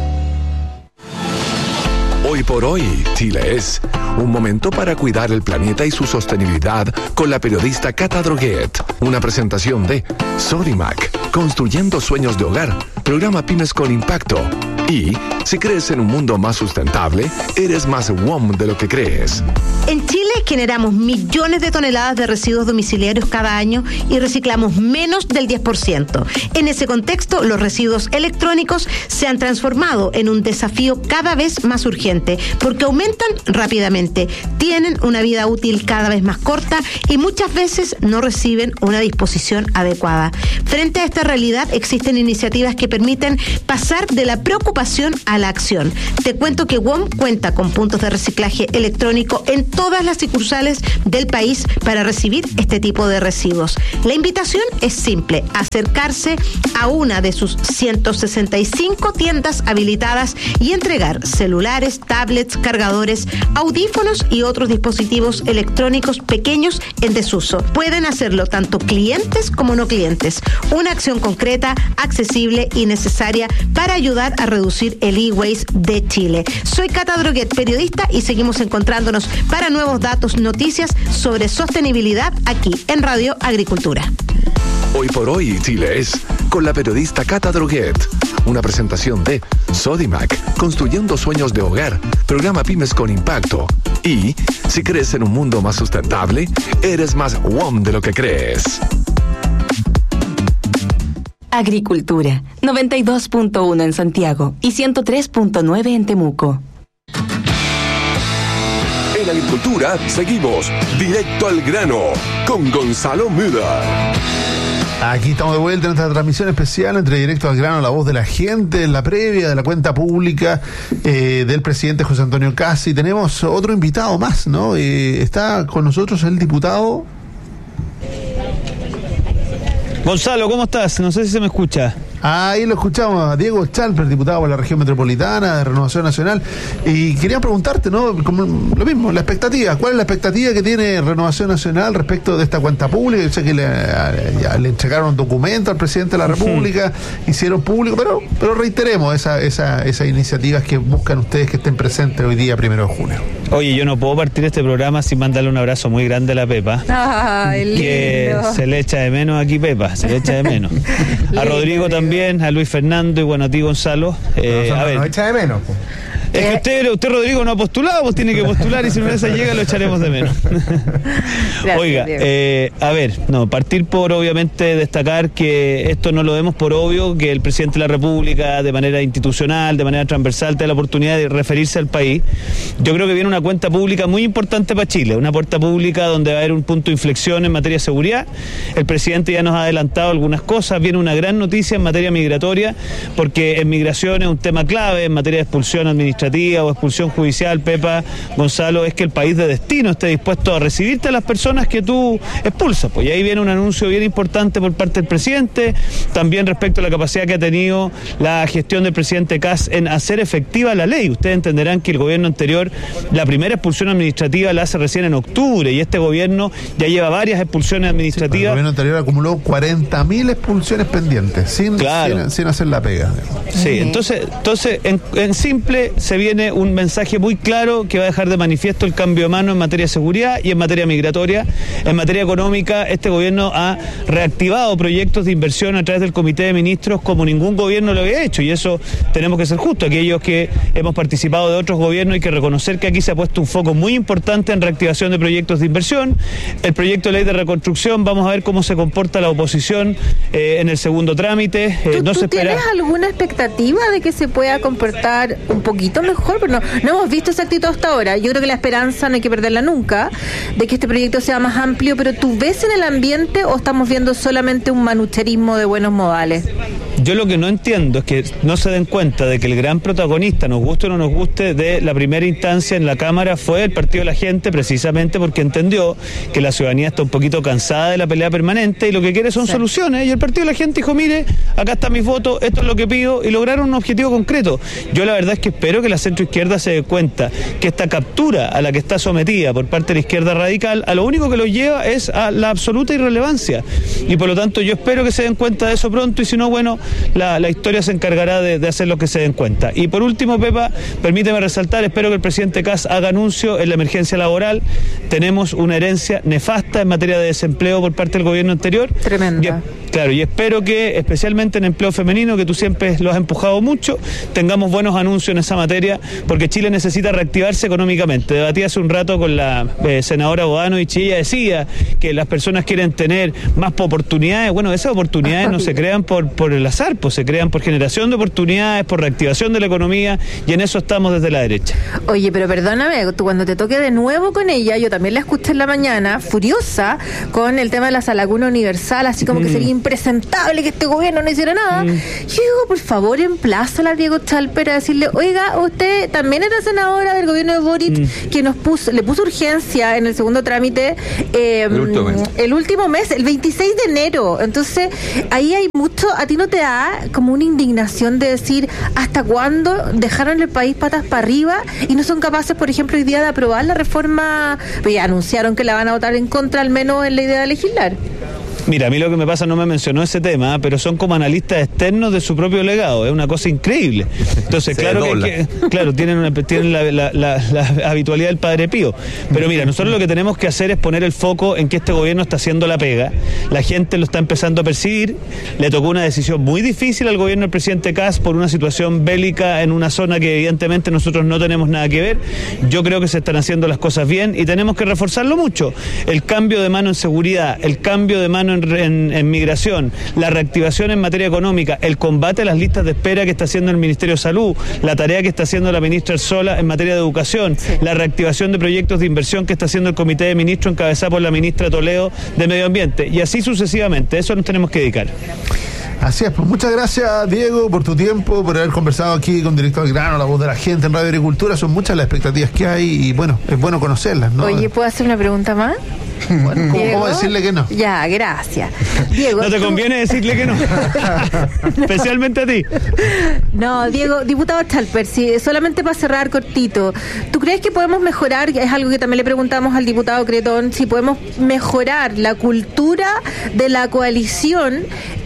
Hoy por hoy, Chile es un momento para cuidar el planeta y su sostenibilidad con la periodista Cata Droguet. Una presentación de Sodimac, construyendo sueños de hogar, programa Pymes con Impacto y Si crees en un mundo más sustentable, eres más W O M de lo que crees. En Chile generamos millones de toneladas de residuos domiciliarios cada año y reciclamos menos del diez por ciento. En ese contexto, los residuos electrónicos se han transformado en un desafío cada vez más urgente porque aumentan rápidamente, tienen una vida útil cada vez más corta y muchas veces no reciben una disposición adecuada. Frente a esta realidad, existen iniciativas que permiten pasar de la preocupación a la acción. Te cuento que W O M cuenta con puntos de reciclaje electrónico en todas las sucursales del país para recibir este tipo de residuos. La invitación es simple: acercarse a una de sus ciento sesenta y cinco tiendas habilitadas y entregar celulares, tablets, cargadores, audífonos y otros dispositivos electrónicos pequeños en desuso. Pueden hacerlo tanto clientes como no clientes. Una acción concreta, accesible y necesaria para ayudar a reducir el e-waste de Chile. Soy Cata Droguet, periodista, y seguimos encontrándonos para nuevos datos, noticias sobre sostenibilidad aquí en Radio Agricultura. Hoy por hoy, Chile es con la periodista Cata Droguet. Una presentación de Sodimac, construyendo sueños de hogar, programa Pymes con Impacto. Y si crees en un mundo más sustentable, eres más W O M de lo que crees. Agricultura, noventa y dos punto uno en Santiago y ciento tres punto nueve en Temuco. En Agricultura seguimos directo al grano con Gonzalo Müller. Aquí estamos de vuelta en nuestra transmisión especial entre Directo al Grano, la voz de la gente, en la previa de la cuenta pública eh, del presidente José Antonio Kast. Y tenemos otro invitado más, ¿no? Eh, está con nosotros el diputado Gonzalo, ¿cómo estás? No sé si se me escucha. Ahí lo escuchamos a Diego Chalper, diputado por la región metropolitana de Renovación Nacional. Y quería preguntarte, ¿no? Como lo mismo, la expectativa. ¿Cuál es la expectativa que tiene Renovación Nacional respecto de esta cuenta pública? Yo sé que le, ya le entregaron un documento al presidente de la República, uh-huh. hicieron público, pero pero reiteremos esa, esa, esas iniciativas que buscan ustedes que estén presentes hoy día, primero de junio. Oye, yo no puedo partir este programa sin mandarle un abrazo muy grande a la Pepa. Ay, que lindo. Se le echa de menos aquí, Pepa, se le echa de menos. A Rodrigo también, a Luis Fernando y bueno, a ti, Gonzalo. Eh, no, no, a ver. no echa de menos, pues. Es que usted, usted, Rodrigo, no ha postulado, pues tiene que postular y si una vez llega lo echaremos de menos. Gracias, Oiga, eh, a ver, no, partir por obviamente destacar que esto no lo vemos por obvio, que el presidente de la República de manera institucional, de manera transversal, te da la oportunidad de referirse al país. Yo creo que viene una cuenta pública muy importante para Chile, una puerta pública donde va a haber un punto de inflexión en materia de seguridad. El presidente ya nos ha adelantado algunas cosas, viene una gran noticia en materia migratoria, porque en migración es un tema clave, en materia de expulsión administrativa o expulsión judicial, Pepa, Gonzalo, es que el país de destino esté dispuesto a recibirte a las personas que tú expulsas. Pues y ahí viene un anuncio bien importante por parte del presidente, también respecto a la capacidad que ha tenido la gestión del presidente Kast en hacer efectiva la ley. Ustedes entenderán que el gobierno anterior, la primera expulsión administrativa la hace recién en octubre y este gobierno ya lleva varias expulsiones administrativas. Sí, el gobierno anterior acumuló cuarenta mil expulsiones pendientes, sin, claro. sin, sin hacer la pega. Sí, entonces, entonces en, en simple se viene un mensaje muy claro que va a dejar de manifiesto el cambio de mano en materia de seguridad y en materia migratoria. En materia económica, este gobierno ha reactivado proyectos de inversión a través del Comité de Ministros como ningún gobierno lo había hecho, y eso tenemos que ser justos. Aquellos que hemos participado de otros gobiernos, hay que reconocer que aquí se ha puesto un foco muy importante en reactivación de proyectos de inversión. El proyecto de ley de reconstrucción, vamos a ver cómo se comporta la oposición eh, en el segundo trámite. Eh, ¿Tú, no ¿tú se espera... tienes alguna expectativa de que se pueda comportar un poquito mejor? Pero no, no hemos visto esa actitud hasta ahora. Yo creo que la esperanza no hay que perderla nunca de que este proyecto sea más amplio, pero ¿tú ves en el ambiente o estamos viendo solamente un manucherismo de buenos modales? Yo lo que no entiendo es que no se den cuenta de que el gran protagonista, nos guste o no nos guste, de la primera instancia en la Cámara fue el Partido de la Gente, precisamente porque entendió que la ciudadanía está un poquito cansada de la pelea permanente y lo que quiere son sí. soluciones. Y el Partido de la Gente dijo, mire, acá están mis votos, esto es lo que pido, y lograron un objetivo concreto. Yo la verdad es que espero que la centroizquierda se dé cuenta que esta captura a la que está sometida por parte de la izquierda radical, a lo único que lo lleva es a la absoluta irrelevancia. Y por lo tanto yo espero que se den cuenta de eso pronto, y si no, bueno, La, la historia se encargará de, de hacer lo que se den cuenta. Y por último, Pepa, permíteme resaltar, espero que el presidente Kast haga anuncio en la emergencia laboral. Tenemos una herencia nefasta en materia de desempleo por parte del gobierno anterior. Tremenda. Claro, y espero que, especialmente en empleo femenino, que tú siempre lo has empujado mucho, tengamos buenos anuncios en esa materia, porque Chile necesita reactivarse económicamente. Debatí hace un rato con la eh, senadora Bodanovich y ella decía que las personas quieren tener más oportunidades. Bueno, esas oportunidades no se crean por, por el azar, pues se crean por generación de oportunidades, por reactivación de la economía, y en eso estamos desde la derecha. Oye, pero perdóname, tú cuando te toque de nuevo con ella, yo también la escuché en la mañana, furiosa, con el tema de la Salaguna Universal, así como mm. que sería impresentable que este gobierno no hiciera nada. Mm. Yo digo, por favor, emplázala a Diego Chalper a decirle, oiga, usted también era senadora del gobierno de Boric, mm. que nos puso, le puso urgencia en el segundo trámite eh, el, último mes. el último mes, el veintiséis de enero. Entonces, ahí hay mucho, a ti no te da como una indignación de decir, ¿hasta cuándo dejaron el país patas para arriba y no son capaces, por ejemplo, hoy día de aprobar la reforma? Pues ya anunciaron que la van a votar en contra, al menos en la idea de legislar. Mira, a mí lo que me pasa, no me mencionó ese tema, pero son como analistas externos de su propio legado, es una cosa increíble. Entonces, claro que, que claro, tienen, una, tienen la, la, la, la habitualidad del Padre Pío. Pero mira, nosotros lo que tenemos que hacer es poner el foco en que este gobierno está haciendo la pega. La gente lo está empezando a percibir. Le tocó una decisión muy difícil al gobierno del presidente Kast por una situación bélica en una zona que evidentemente nosotros no tenemos nada que ver. Yo creo que se están haciendo las cosas bien y tenemos que reforzarlo mucho. El cambio de mano en seguridad, el cambio de mano En, en, en migración, la reactivación en materia económica, el combate a las listas de espera que está haciendo el Ministerio de Salud, la tarea que está haciendo la ministra Sola en materia de educación, sí. la reactivación de proyectos de inversión que está haciendo el Comité de Ministros encabezado por la ministra Toledo de Medio Ambiente, y así sucesivamente. Eso nos tenemos que dedicar. Así es, pues muchas gracias, Diego, por tu tiempo, por haber conversado aquí con Directo al Grano, la voz de la gente en Radio Agricultura. Son muchas las expectativas que hay y bueno, es bueno conocerlas, ¿no? Oye, ¿puedo hacer una pregunta más? Bueno, ¿Cómo, ¿Cómo decirle que no? Ya, gracias. Diego, no te tú... conviene decirle que no. Especialmente a ti. No, Diego, diputado Chalper, sí, solamente para cerrar cortito, ¿tú crees que podemos mejorar, es algo que también le preguntamos al diputado Cretón, si podemos mejorar la cultura de la coalición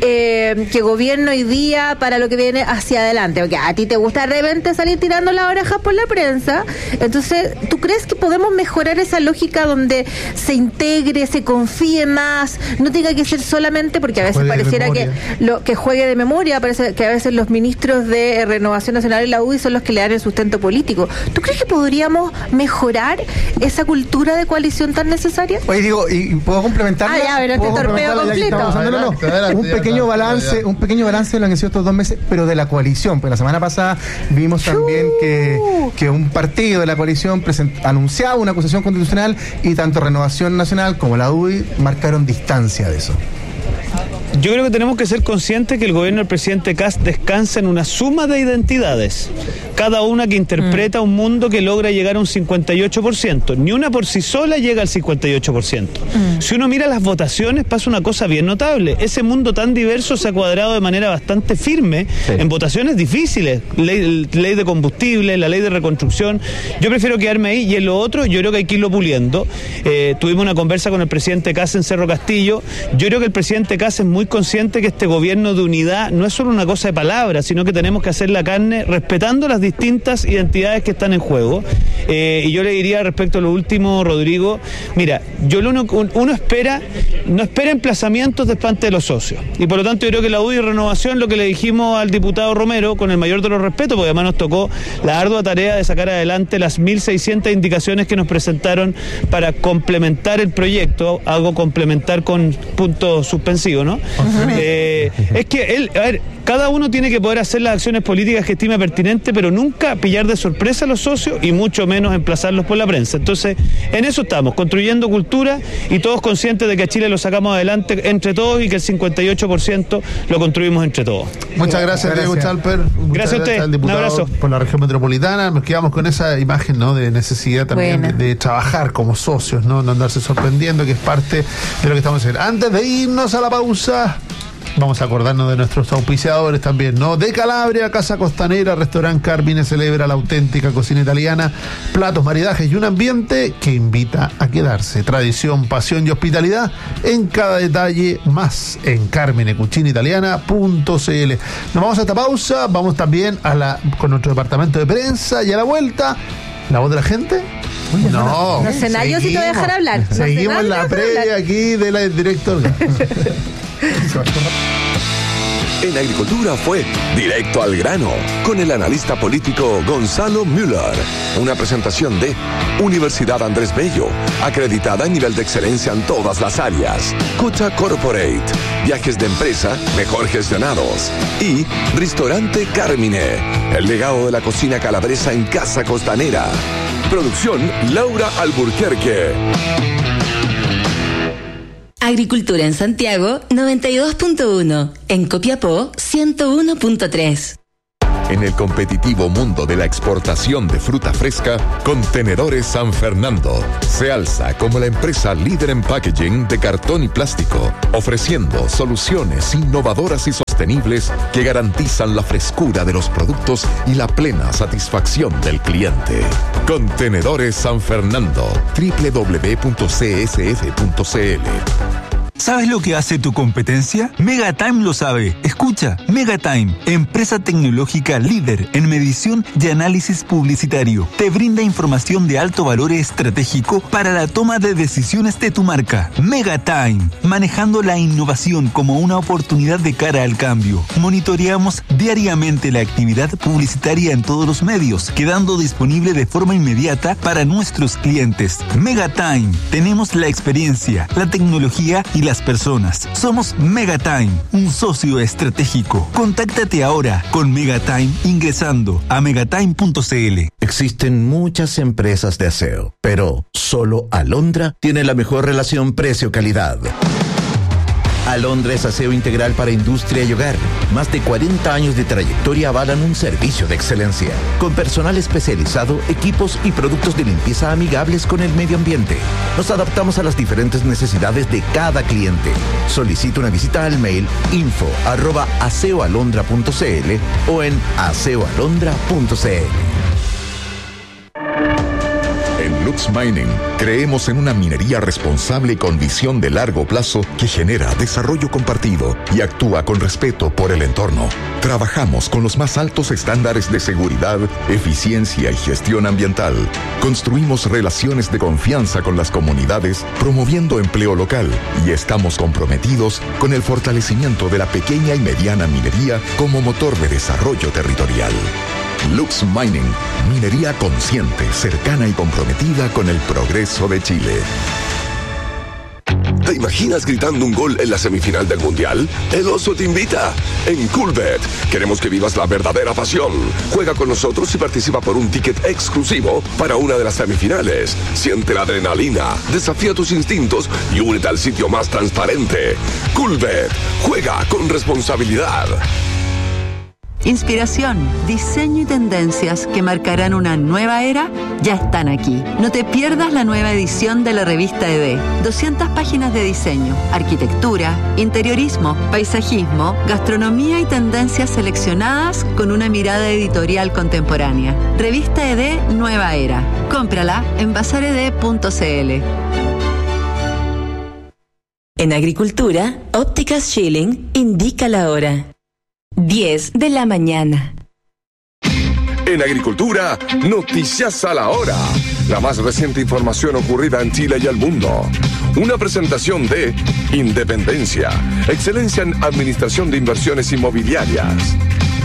eh, que gobierna hoy día para lo que viene hacia adelante? Porque a ti te gusta de repente salir tirando las orejas por la prensa. Entonces, ¿tú crees que podemos mejorar esa lógica donde se integre, se confíe más, no tenga que ser solamente, porque a veces juegue pareciera que lo que juegue de memoria, parece que a veces los ministros de Renovación Nacional y la U D I son los que le dan el sustento político? ¿Tú crees que podríamos mejorar esa cultura de coalición tan necesaria? Oye, digo, y puedo complementarla. Ah, ya, pero este torpeo completo. Adelante, adelante, un pequeño ya, balance, ya. un pequeño balance de lo que han sido estos dos meses, pero de la coalición. Pues la semana pasada vimos también que, que un partido de la coalición present, anunciaba una acusación constitucional y tanto Renovación Nacional como la U D I marcaron distancia de eso. Yo creo que tenemos que ser conscientes que el gobierno del presidente Kast descansa en una suma de identidades, cada una que interpreta mm. un mundo que logra llegar a un cincuenta y ocho por ciento. Ni una por sí sola llega al cincuenta y ocho por ciento. Mm. Si uno mira las votaciones, pasa una cosa bien notable. Ese mundo tan diverso se ha cuadrado de manera bastante firme sí. en votaciones difíciles. Ley, ley de combustible, la ley de reconstrucción. Yo prefiero quedarme ahí, y en lo otro yo creo que hay que irlo puliendo. Eh, tuvimos una conversa con el presidente Kast en Cerro Castillo. Yo creo que el presidente Kast es muy consciente que este gobierno de unidad no es solo una cosa de palabras, sino que tenemos que hacer la carne respetando las distintas identidades que están en juego. Eh, y yo le diría respecto a lo último, Rodrigo, mira, yo lo uno, uno espera, no espera emplazamientos de parte de los socios. Y por lo tanto yo creo que la U D I y Renovación, lo que le dijimos al diputado Romero, con el mayor de los respetos, porque además nos tocó la ardua tarea de sacar adelante las mil seiscientas indicaciones que nos presentaron para complementar el proyecto, algo complementar con punto suspensivo, ¿no? Eh, es que él, a ver, cada uno tiene que poder hacer las acciones políticas que estime pertinente, pero nunca pillar de sorpresa a los socios y mucho menos emplazarlos por la prensa. Entonces, en eso estamos, construyendo cultura y todos conscientes de que a Chile lo sacamos adelante entre todos y que el cincuenta y ocho por ciento lo construimos entre todos. Muchas gracias, gracias. Diego Chalper. Gracias a usted. Un abrazo. Por la región metropolitana. Nos quedamos con esa imagen, ¿no?, de necesidad también de, de trabajar como socios, ¿no? No andarse sorprendiendo, que es parte de lo que estamos haciendo. Antes de irnos a la pausa, vamos a acordarnos de nuestros auspiciadores también, ¿no? De Calabria, Casa Costanera, Restaurant Carmine celebra la auténtica cocina italiana, platos, maridajes y un ambiente que invita a quedarse. Tradición, pasión y hospitalidad en cada detalle, más en carmine cucina italiana punto c l. Nos vamos a esta pausa, vamos también a la con nuestro departamento de prensa y a la vuelta, la voz de la gente. Oye, no, no sé, yo sí te voy a dejar hablar. Seguimos no sé, la previa aquí de la directora. En Agricultura fue Directo al Grano, con el analista político Gonzalo Müller. Una presentación de Universidad Andrés Bello, acreditada en nivel de excelencia en todas las áreas. Cocha Corporate, viajes de empresa mejor gestionados. Y Restaurante Carmine, el legado de la cocina calabresa en Casa Costanera. Producción Laura Alburquerque. Agricultura en Santiago noventa y dos punto uno, en Copiapó ciento uno punto tres. En el competitivo mundo de la exportación de fruta fresca, Contenedores San Fernando se alza como la empresa líder en packaging de cartón y plástico, ofreciendo soluciones innovadoras y sostenibles que garantizan la frescura de los productos y la plena satisfacción del cliente. Contenedores San Fernando, doble u doble u doble u punto c s f punto c l. ¿Sabes lo que hace tu competencia? Megatime lo sabe. Escucha, Megatime, empresa tecnológica líder en medición y análisis publicitario. Te brinda información de alto valor estratégico para la toma de decisiones de tu marca. Megatime, manejando la innovación como una oportunidad de cara al cambio. Monitoreamos diariamente la actividad publicitaria en todos los medios, quedando disponible de forma inmediata para nuestros clientes. Megatime, tenemos la experiencia, la tecnología y las personas. Somos Megatime, un socio estratégico. Contáctate ahora con Megatime ingresando a megatime punto c l. Existen muchas empresas de aseo, pero solo Alondra tiene la mejor relación precio-calidad. Alondra es aseo integral para industria y hogar. Más de cuarenta años de trayectoria avalan un servicio de excelencia, con personal especializado, equipos y productos de limpieza amigables con el medio ambiente. Nos adaptamos a las diferentes necesidades de cada cliente. Solicita una visita al mail info arroba aseoalondra punto c l o en aseoalondra punto c l. En Lux Mining creemos en una minería responsable con visión de largo plazo que genera desarrollo compartido y actúa con respeto por el entorno. Trabajamos con los más altos estándares de seguridad, eficiencia y gestión ambiental. Construimos relaciones de confianza con las comunidades, promoviendo empleo local, y estamos comprometidos con el fortalecimiento de la pequeña y mediana minería como motor de desarrollo territorial. Lux Mining, minería consciente, cercana y comprometida con el progreso de Chile. ¿Te imaginas gritando un gol en la semifinal del Mundial? El Oso te invita. En Coolbet queremos que vivas la verdadera pasión. Juega con nosotros y participa por un ticket exclusivo para una de las semifinales. Siente la adrenalina, desafía tus instintos y únete al sitio más transparente. Coolbet, juega con responsabilidad. Inspiración, diseño y tendencias que marcarán una nueva era ya están aquí. No te pierdas la nueva edición de la revista E D. doscientas páginas de diseño, arquitectura, interiorismo, paisajismo, gastronomía y tendencias seleccionadas con una mirada editorial contemporánea. Revista E D Nueva Era. Cómprala en bazar e d punto c l. En Agricultura, Ópticas Schilling indica la hora. diez de la mañana. En Agricultura, noticias a la hora. La más reciente información ocurrida en Chile y el mundo. Una presentación de Independencia, excelencia en administración de inversiones inmobiliarias.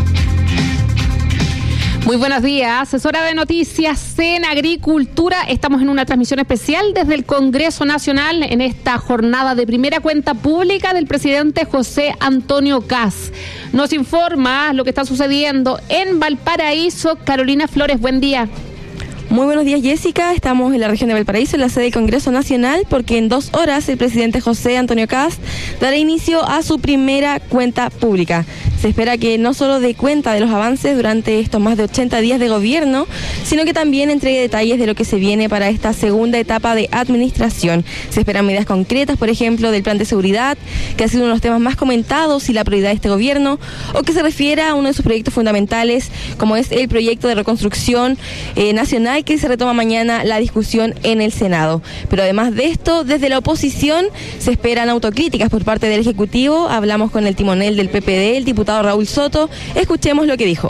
Muy buenos días, es hora de noticias en Agricultura. Estamos en una transmisión especial desde el Congreso Nacional en esta jornada de primera cuenta pública del presidente José Antonio Kast. Nos informa lo que está sucediendo en Valparaíso. Carolina Flores, buen día. Muy buenos días, Jessica. Estamos en la región de Valparaíso, en la sede del Congreso Nacional, porque en dos horas el presidente José Antonio Kast dará inicio a su primera cuenta pública. Se espera que no solo dé cuenta de los avances durante estos más de ochenta días de gobierno, sino que también entregue detalles de lo que se viene para esta segunda etapa de administración. Se esperan medidas concretas, por ejemplo, del plan de seguridad, que ha sido uno de los temas más comentados y la prioridad de este gobierno, o que se refiere a uno de sus proyectos fundamentales, como es el proyecto de reconstrucción eh, nacional, que se retoma mañana la discusión en el Senado. Pero además de esto, desde la oposición se esperan autocríticas por parte del Ejecutivo. Hablamos con el timonel del P P D, el diputado Raúl Soto. Escuchemos lo que dijo.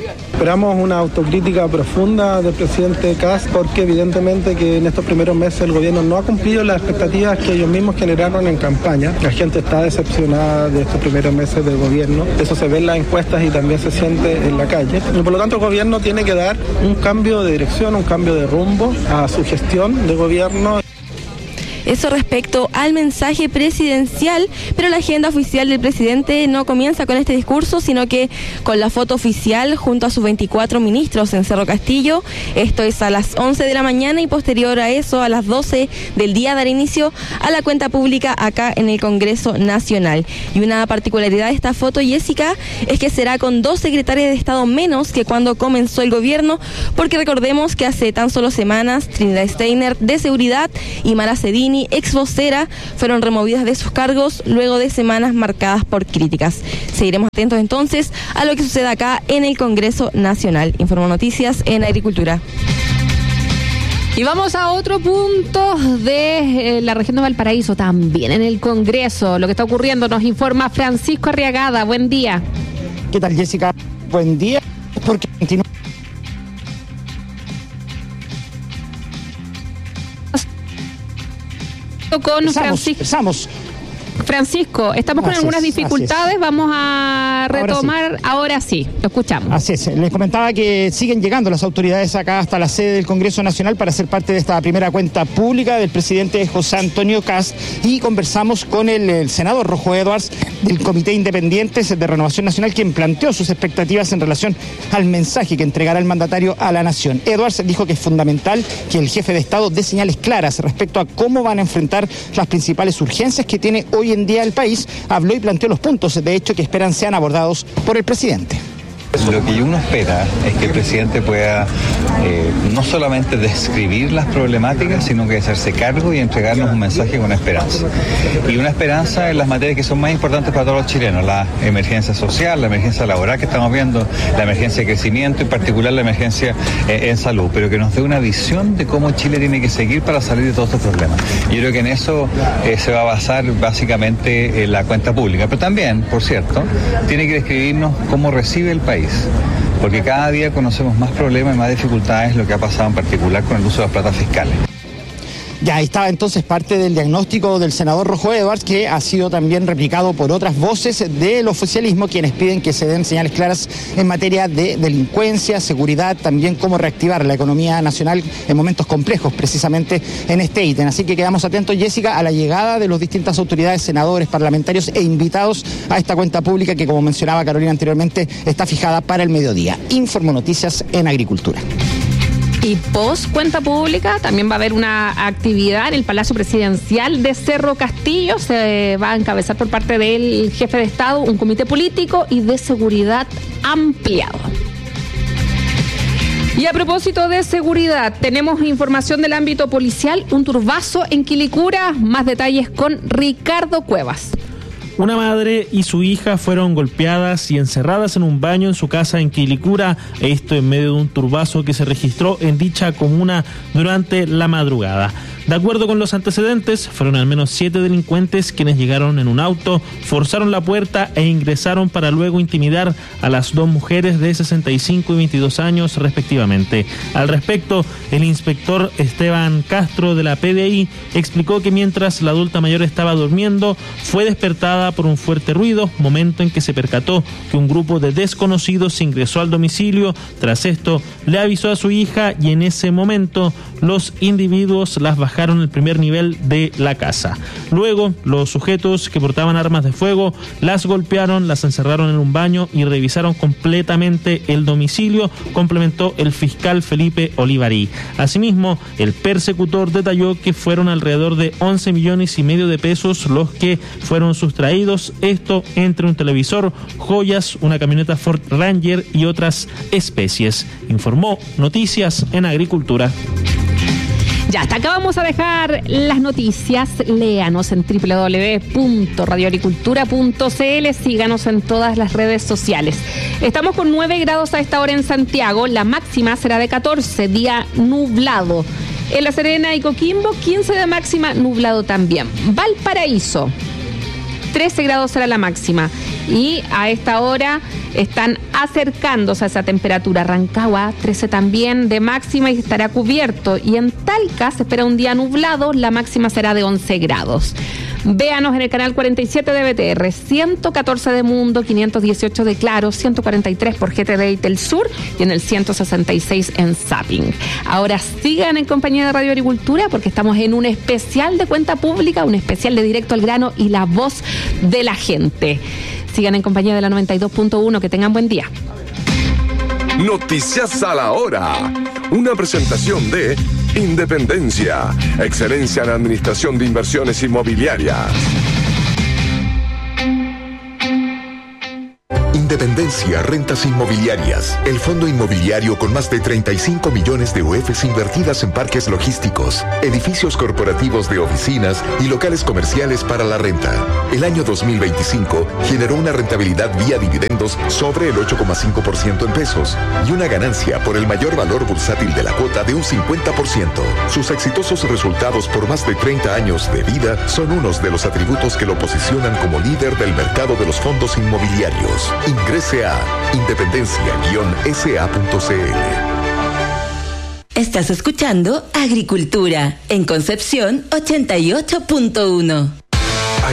Esperamos una autocrítica profunda del presidente Kast, porque evidentemente que en estos primeros meses el gobierno no ha cumplido las expectativas que ellos mismos generaron en campaña. La gente está decepcionada de estos primeros meses del gobierno. Eso se ve en las encuestas y también se siente en la calle. Y por lo tanto el gobierno tiene que dar un cambio de dirección, un cambio de rumbo a su gestión de gobierno. Eso respecto al mensaje presidencial, pero la agenda oficial del presidente no comienza con este discurso, sino que con la foto oficial junto a sus veinticuatro ministros en Cerro Castillo. Esto es a las once de la mañana y posterior a eso, a las doce del día, dar inicio a la cuenta pública acá en el Congreso Nacional. Y una particularidad de esta foto, Jessica, es que será con dos secretarias de Estado menos que cuando comenzó el gobierno, porque recordemos que hace tan solo semanas Trinidad Steiner de Seguridad y Mara Cedini, ex vocera, fueron removidas de sus cargos luego de semanas marcadas por críticas. Seguiremos atentos entonces a lo que sucede acá en el Congreso Nacional. Informo Noticias en Agricultura. Y vamos a otro punto de eh, la región de Valparaíso, también en el Congreso. Lo que está ocurriendo nos informa Francisco Arriagada. Buen día. ¿Qué tal, Jessica? Buen día. Porque continúa con empezamos, Francisco. Empezamos. Francisco, estamos con Así algunas es, dificultades, vamos a retomar, ahora sí. ahora sí, lo escuchamos. Así es, les comentaba que siguen llegando las autoridades acá hasta la sede del Congreso Nacional para ser parte de esta primera cuenta pública del presidente José Antonio Kast, y conversamos con el, el senador Rojo Edwards del Comité Independientes de Renovación Nacional, quien planteó sus expectativas en relación al mensaje que entregará el mandatario a la nación. Edwards dijo que es fundamental que el jefe de Estado dé señales claras respecto a cómo van a enfrentar las principales urgencias que tiene hoy en día el país. Habló y planteó los puntos de hecho que esperan sean abordados por el presidente. Lo que uno espera es que el presidente pueda eh, no solamente describir las problemáticas, sino que hacerse cargo y entregarnos un mensaje con esperanza. Y una esperanza en las materias que son más importantes para todos los chilenos: la emergencia social, la emergencia laboral que estamos viendo, la emergencia de crecimiento, en particular la emergencia eh, en salud, pero que nos dé una visión de cómo Chile tiene que seguir para salir de todos estos problemas. Yo creo que en eso eh, se va a basar básicamente en la cuenta pública, pero también, por cierto, tiene que describirnos cómo recibe el país. Porque cada día conocemos más problemas y más dificultades, lo que ha pasado en particular con el uso de las platas fiscales. Ya, ahí estaba entonces parte del diagnóstico del senador Rojo Edwards, que ha sido también replicado por otras voces del oficialismo, quienes piden que se den señales claras en materia de delincuencia, seguridad, también cómo reactivar la economía nacional en momentos complejos, precisamente en este ítem. Así que quedamos atentos, Jessica, a la llegada de las distintas autoridades, senadores, parlamentarios e invitados a esta cuenta pública que, como mencionaba Carolina anteriormente, está fijada para el mediodía. Informo Noticias en Agricultura. Y post cuenta pública también va a haber una actividad en el Palacio Presidencial de Cerro Castillo. Se va a encabezar por parte del jefe de Estado un comité político y de seguridad ampliado. Y a propósito de seguridad, tenemos información del ámbito policial, un turbazo en Quilicura. Más detalles con Ricardo Cuevas. Una madre y su hija fueron golpeadas y encerradas en un baño en su casa en Quilicura, esto en medio de un turbazo que se registró en dicha comuna durante la madrugada. De acuerdo con los antecedentes, fueron al menos siete delincuentes quienes llegaron en un auto, forzaron la puerta e ingresaron para luego intimidar a las dos mujeres de sesenta y cinco y veintidós años respectivamente. Al respecto, el inspector Esteban Castro de la P D I explicó que mientras la adulta mayor estaba durmiendo, fue despertada por un fuerte ruido, momento en que se percató que un grupo de desconocidos ingresó al domicilio. Tras esto, le avisó a su hija y en ese momento los individuos las bajaron el primer nivel de la casa. Luego, los sujetos que portaban armas de fuego las golpearon, las encerraron en un baño y revisaron completamente el domicilio, complementó el fiscal Felipe Olivarí. Asimismo, el persecutor detalló que fueron alrededor de once millones y medio de pesos los que fueron sustraídos, esto entre un televisor, joyas, una camioneta Ford Ranger y otras especies. Informó Noticias en Agricultura. Ya, hasta acá vamos a dejar las noticias. Léanos en doble u doble u doble u punto radio agricultura punto c l. Síganos en todas las redes sociales. Estamos con nueve grados a esta hora en Santiago. La máxima será de catorce, día nublado. En La Serena y Coquimbo, quince de máxima, nublado también. Valparaíso, trece grados será la máxima. y a esta hora están acercándose a esa temperatura. Rancagua trece también de máxima y estará cubierto, y en Talca se espera un día nublado, la máxima será de once grados. Véanos en el canal cuarenta y siete de B T R, ciento catorce de Mundo, quinientos dieciocho de Claro, ciento cuarenta y tres por G T D y Telsur y en el ciento sesenta y seis en Zapping. Ahora sigan en compañía de Radio Agricultura porque estamos en un especial de cuenta pública, un especial de Directo al Grano y la voz de la gente. Sigan en compañía de la noventa y dos punto uno, que tengan buen día. Noticias a la hora. Una presentación de Independencia, excelencia en administración de inversiones inmobiliarias. Independencia Rentas Inmobiliarias, el fondo inmobiliario con más de treinta y cinco millones de U E Fs invertidas en parques logísticos, edificios corporativos de oficinas y locales comerciales para la renta. El año dos mil veinticinco generó una rentabilidad vía dividendos sobre el ocho coma cinco por ciento en pesos y una ganancia por el mayor valor bursátil de la cuota de un cincuenta por ciento. Sus exitosos resultados por más de treinta años de vida son unos de los atributos que lo posicionan como líder del mercado de los fondos inmobiliarios. Ingrese a independencia guion s a punto c l. Estás escuchando Agricultura en Concepción ochenta y ocho punto uno.